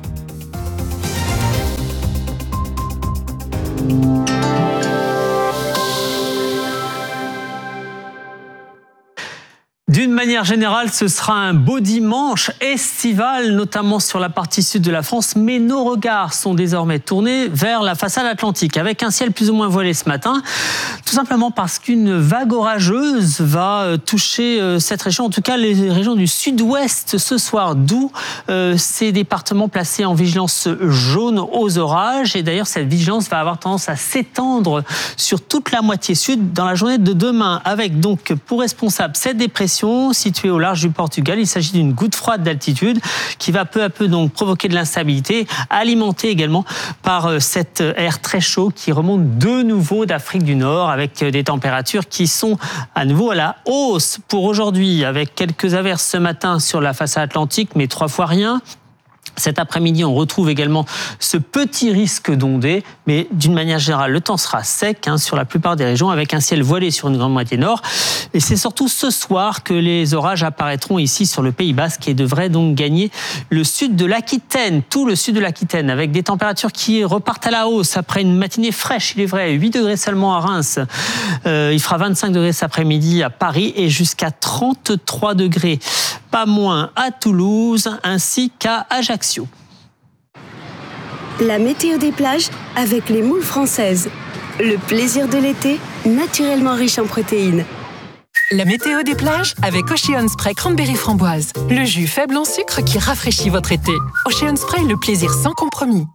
D'une manière générale, ce sera un beau dimanche estival, notamment sur la partie sud de la France, mais nos regards sont désormais tournés vers la façade atlantique, avec un ciel plus ou moins voilé ce matin, tout simplement parce qu'une vague orageuse va toucher cette région, en tout cas les régions du sud-ouest ce soir, d'où euh, ces départements placés en vigilance jaune aux orages, et d'ailleurs cette vigilance va avoir tendance à s'étendre sur toute la moitié sud dans la journée de demain, avec donc pour responsable cette dépression située au large du Portugal. Il s'agit d'une goutte froide d'altitude qui va peu à peu donc provoquer de l'instabilité, alimentée également par cet air très chaud qui remonte de nouveau d'Afrique du Nord avec des températures qui sont à nouveau à la hausse pour aujourd'hui, avec quelques averses ce matin sur la façade atlantique, mais trois fois rien. Cet après-midi, on retrouve également ce petit risque d'ondée, mais d'une manière générale, le temps sera sec hein, sur la plupart des régions, avec un ciel voilé sur une grande moitié nord. Et c'est surtout ce soir que les orages apparaîtront ici sur le Pays Basque et devraient donc gagner le sud de l'Aquitaine, tout le sud de l'Aquitaine, avec des températures qui repartent à la hausse après une matinée fraîche, il est vrai, huit degrés seulement à Reims. Euh, il fera vingt-cinq degrés cet après-midi à Paris et jusqu'à trente-trois degrés, pas moins à Toulouse ainsi qu'à Ajaccio. La météo des plages avec les moules françaises. Le plaisir de l'été, naturellement riche en protéines. La météo des plages avec Ocean Spray Cranberry Framboise. Le jus faible en sucre qui rafraîchit votre été. Ocean Spray, le plaisir sans compromis.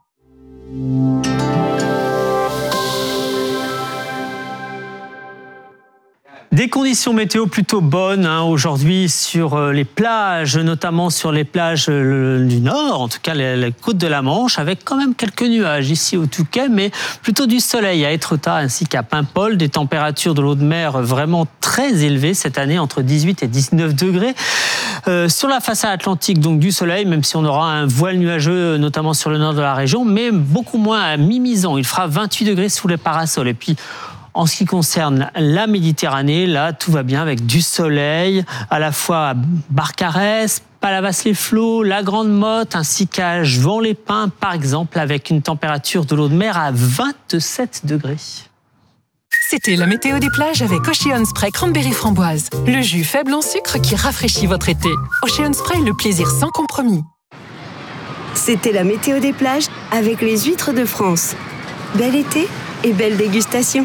Des conditions météo plutôt bonnes hein, aujourd'hui sur les plages, notamment sur les plages du nord, en tout cas les, les côtes de la Manche, avec quand même quelques nuages ici au Touquet, mais plutôt du soleil à Étretat ainsi qu'à Paimpol, des températures de l'eau de mer vraiment très élevées cette année, entre dix-huit et dix-neuf degrés. Euh, sur la façade atlantique, donc du soleil, même si on aura un voile nuageux, notamment sur le nord de la région, mais beaucoup moins à mi-mison. Il fera vingt-huit degrés sous les parasols. Et puis, en ce qui concerne la Méditerranée, là, tout va bien avec du soleil, à la fois à Barcarès, Palavas-les-Flots, la Grande Motte, ainsi qu'à Juan-les-Pins, par exemple, avec une température de l'eau de mer à vingt-sept degrés. C'était la météo des plages avec Ocean Spray Cranberry Framboise. Le jus faible en sucre qui rafraîchit votre été. Ocean Spray, le plaisir sans compromis. C'était la météo des plages avec les huîtres de France. Bel été et belle dégustation.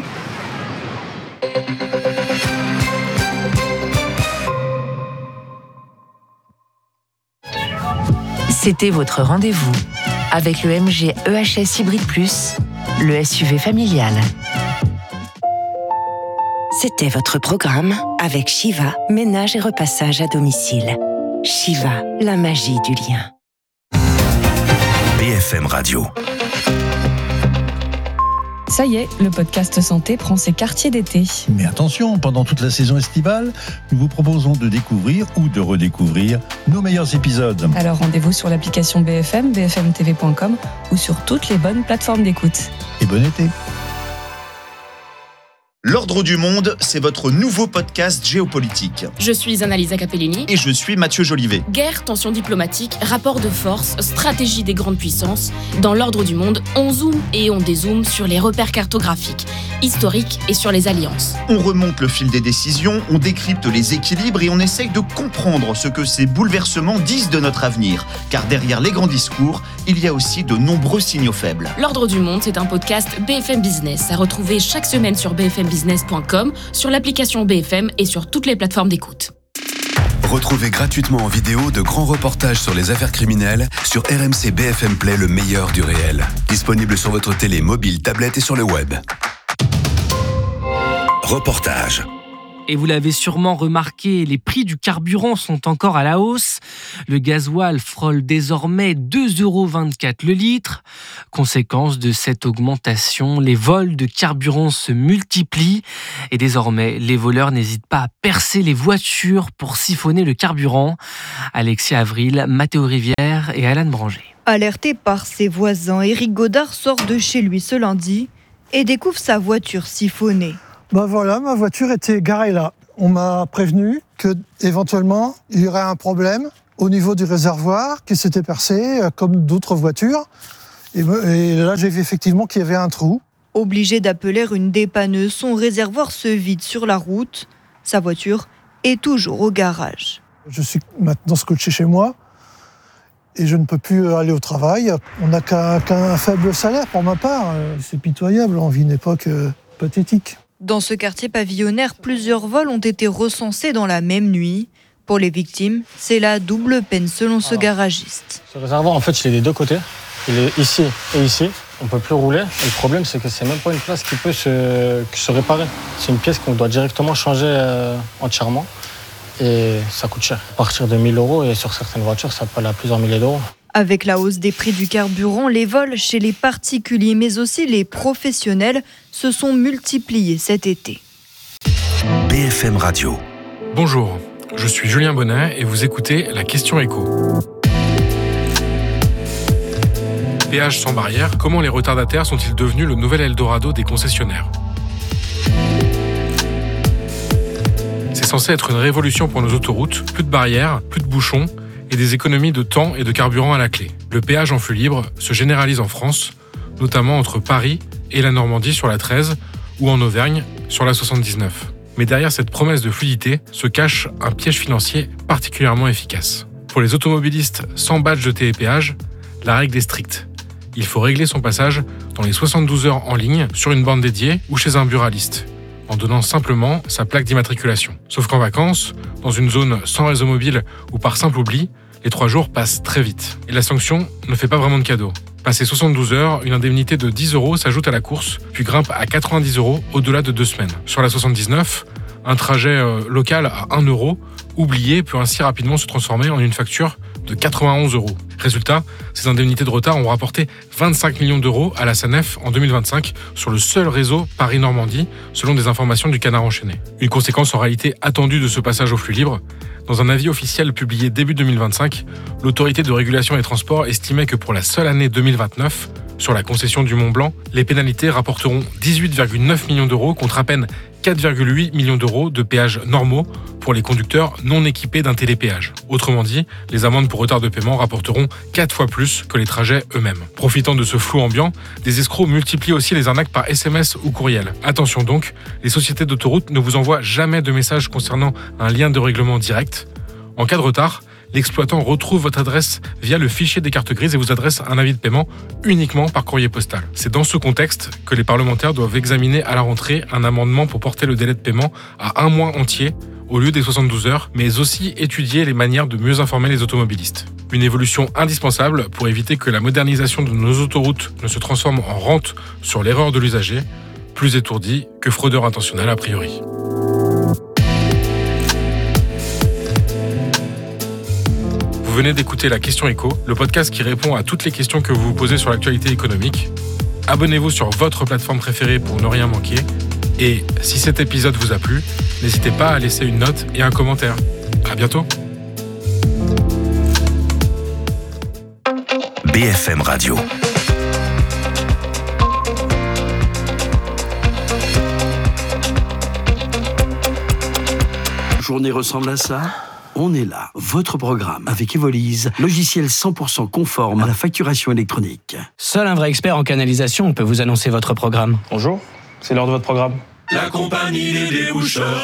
C'était votre rendez-vous avec le M G E H S Hybrid Plus, le S U V familial. C'était votre programme avec Shiva, ménage et repassage à domicile. Shiva, la magie du lien. B F M Radio. Ça y est, le podcast santé prend ses quartiers d'été. Mais attention, pendant toute la saison estivale, nous vous proposons de découvrir ou de redécouvrir nos meilleurs épisodes. Alors rendez-vous sur l'application B F M, b f m t v point com ou sur toutes les bonnes plateformes d'écoute. Et bon été. L'Ordre du Monde, c'est votre nouveau podcast géopolitique. Je suis Annalisa Capellini. Et je suis Mathieu Jolivet. Guerre, tensions diplomatiques, rapports de force, stratégie des grandes puissances. Dans l'Ordre du Monde, on zoome et on dézoome sur les repères cartographiques, historiques et sur les alliances. On remonte le fil des décisions, on décrypte les équilibres et on essaye de comprendre ce que ces bouleversements disent de notre avenir. Car derrière les grands discours, il y a aussi de nombreux signaux faibles. L'Ordre du Monde, c'est un podcast B F M Business à retrouver chaque semaine sur b f m business point com, sur l'application B F M et sur toutes les plateformes d'écoute. Retrouvez gratuitement en vidéo de grands reportages sur les affaires criminelles sur R M C B F M Play, le meilleur du réel. Disponible sur votre télé, mobile, tablette et sur le web. Reportage. Et vous l'avez sûrement remarqué, les prix du carburant sont encore à la hausse. Le gasoil frôle désormais deux euros vingt-quatre le litre. Conséquence de cette augmentation, les vols de carburant se multiplient. Et désormais, les voleurs n'hésitent pas à percer les voitures pour siphonner le carburant. Alexia Avril, Mathéo Rivière et Alan Branger. Alerté par ses voisins, Éric Godard sort de chez lui ce lundi et découvre sa voiture siphonnée. Ben voilà, ma voiture était garée là. On m'a prévenu que éventuellement il y aurait un problème au niveau du réservoir qui s'était percé, comme d'autres voitures. Et, et là, j'ai vu effectivement qu'il y avait un trou. Obligé d'appeler une dépanneuse, son réservoir se vide sur la route. Sa voiture est toujours au garage. Je suis maintenant scotché chez moi et je ne peux plus aller au travail. On n'a qu'un, qu'un faible salaire pour ma part. C'est pitoyable, on vit une époque pathétique. Dans ce quartier pavillonnaire, plusieurs vols ont été recensés dans la même nuit. Pour les victimes, c'est la double peine selon ce garagiste. Ce réservoir, en fait, il est des deux côtés. Il est ici et ici. On ne peut plus rouler. Et le problème, c'est que c'est même pas une place qui peut se, se réparer. C'est une pièce qu'on doit directement changer euh, entièrement. Et ça coûte cher. À partir de mille euros, et sur certaines voitures, ça peut aller à plusieurs milliers d'euros. Avec la hausse des prix du carburant, les vols chez les particuliers, mais aussi les professionnels, se sont multipliés cet été. B F M Radio. Bonjour, je suis Julien Bonnet et vous écoutez La Question Éco. Péage sans barrière, comment les retardataires sont-ils devenus le nouvel Eldorado des concessionnaires ? C'est censé être une révolution pour nos autoroutes, plus de barrières, plus de bouchons, et des économies de temps et de carburant à la clé. Le péage en flux libre se généralise en France, notamment entre Paris et la Normandie sur la treize ou en Auvergne sur la soixante-dix-neuf. Mais derrière cette promesse de fluidité se cache un piège financier particulièrement efficace. Pour les automobilistes sans badge de télépéage, la règle est stricte. Il faut régler son passage dans les soixante-douze heures en ligne sur une borne dédiée ou chez un buraliste, en donnant simplement sa plaque d'immatriculation. Sauf qu'en vacances, dans une zone sans réseau mobile ou par simple oubli, les trois jours passent très vite. Et la sanction ne fait pas vraiment de cadeau. Passé soixante-douze heures, une indemnité de dix euros s'ajoute à la course, puis grimpe à quatre-vingt-dix euros au-delà de deux semaines. Sur la soixante-dix-neuf, un trajet euh, local à un euro, oublié, peut ainsi rapidement se transformer en une facture de quatre-vingt-onze euros. Résultat, ces indemnités de retard ont rapporté vingt-cinq millions d'euros à la SANEF en deux mille vingt-cinq sur le seul réseau Paris-Normandie, selon des informations du Canard enchaîné. Une conséquence en réalité attendue de ce passage au flux libre. Dans un avis officiel publié début deux mille vingt-cinq, l'autorité de régulation des transports estimait que pour la seule année deux mille vingt-neuf, sur la concession du Mont-Blanc, les pénalités rapporteront dix-huit virgule neuf millions d'euros contre à peine quatre virgule huit millions d'euros de péages normaux pour les conducteurs non équipés d'un télépéage. Autrement dit, les amendes pour retard de paiement rapporteront quatre fois plus que les trajets eux-mêmes. Profitant de ce flou ambiant, des escrocs multiplient aussi les arnaques par S M S ou courriel. Attention donc, les sociétés d'autoroutes ne vous envoient jamais de message concernant un lien de règlement direct. En cas de retard, l'exploitant retrouve votre adresse via le fichier des cartes grises et vous adresse un avis de paiement uniquement par courrier postal. C'est dans ce contexte que les parlementaires doivent examiner à la rentrée un amendement pour porter le délai de paiement à un mois entier au lieu des soixante-douze heures, mais aussi étudier les manières de mieux informer les automobilistes. Une évolution indispensable pour éviter que la modernisation de nos autoroutes ne se transforme en rente sur l'erreur de l'usager, plus étourdi que fraudeur intentionnel a priori. Vous venez d'écouter La Question Éco, le podcast qui répond à toutes les questions que vous vous posez sur l'actualité économique. Abonnez-vous sur votre plateforme préférée pour ne rien manquer. Et si cet épisode vous a plu, n'hésitez pas à laisser une note et un commentaire. À bientôt. B F M Radio. journée ressemble à ça ? On est là, votre programme, avec Evolise, logiciel cent pour cent conforme à la facturation électronique. Seul un vrai expert en canalisation peut vous annoncer votre programme. Bonjour, c'est l'heure de votre programme. La compagnie des déboucheurs.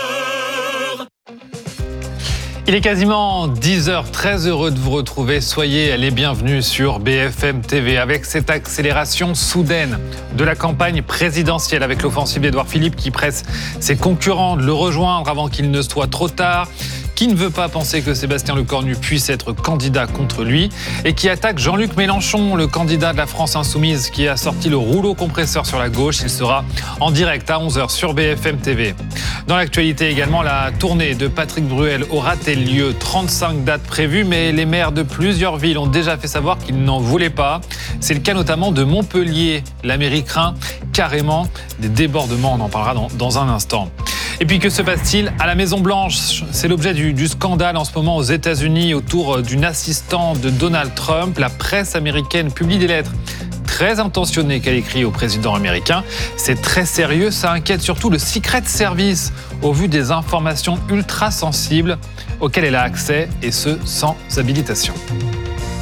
Il est quasiment dix heures, très heureux de vous retrouver. Soyez les bienvenus sur B F M T V avec cette accélération soudaine de la campagne présidentielle avec l'offensive d'Édouard Philippe qui presse ses concurrents de le rejoindre avant qu'il ne soit trop tard, qui ne veut pas penser que Sébastien Lecornu puisse être candidat contre lui et qui attaque Jean-Luc Mélenchon, le candidat de la France Insoumise qui a sorti le rouleau compresseur sur la gauche. Il sera en direct à onze heures sur B F M T V. Dans l'actualité également, la tournée de Patrick Bruel aura-t-elle lieu ? trente-cinq dates prévues, mais les maires de plusieurs villes ont déjà fait savoir qu'ils n'en voulaient pas. C'est le cas notamment de Montpellier. La mairie craint carrément des débordements, on en parlera dans, dans un instant. Et puis que se passe-t-il à la Maison-Blanche ? C'est l'objet du, du scandale en ce moment aux États-Unis autour d'une assistante de Donald Trump. La presse américaine publie des lettres très intentionnées qu'elle écrit au président américain. C'est très sérieux, ça inquiète surtout le Secret Service au vu des informations ultra sensibles auxquelles elle a accès et ce sans habilitation.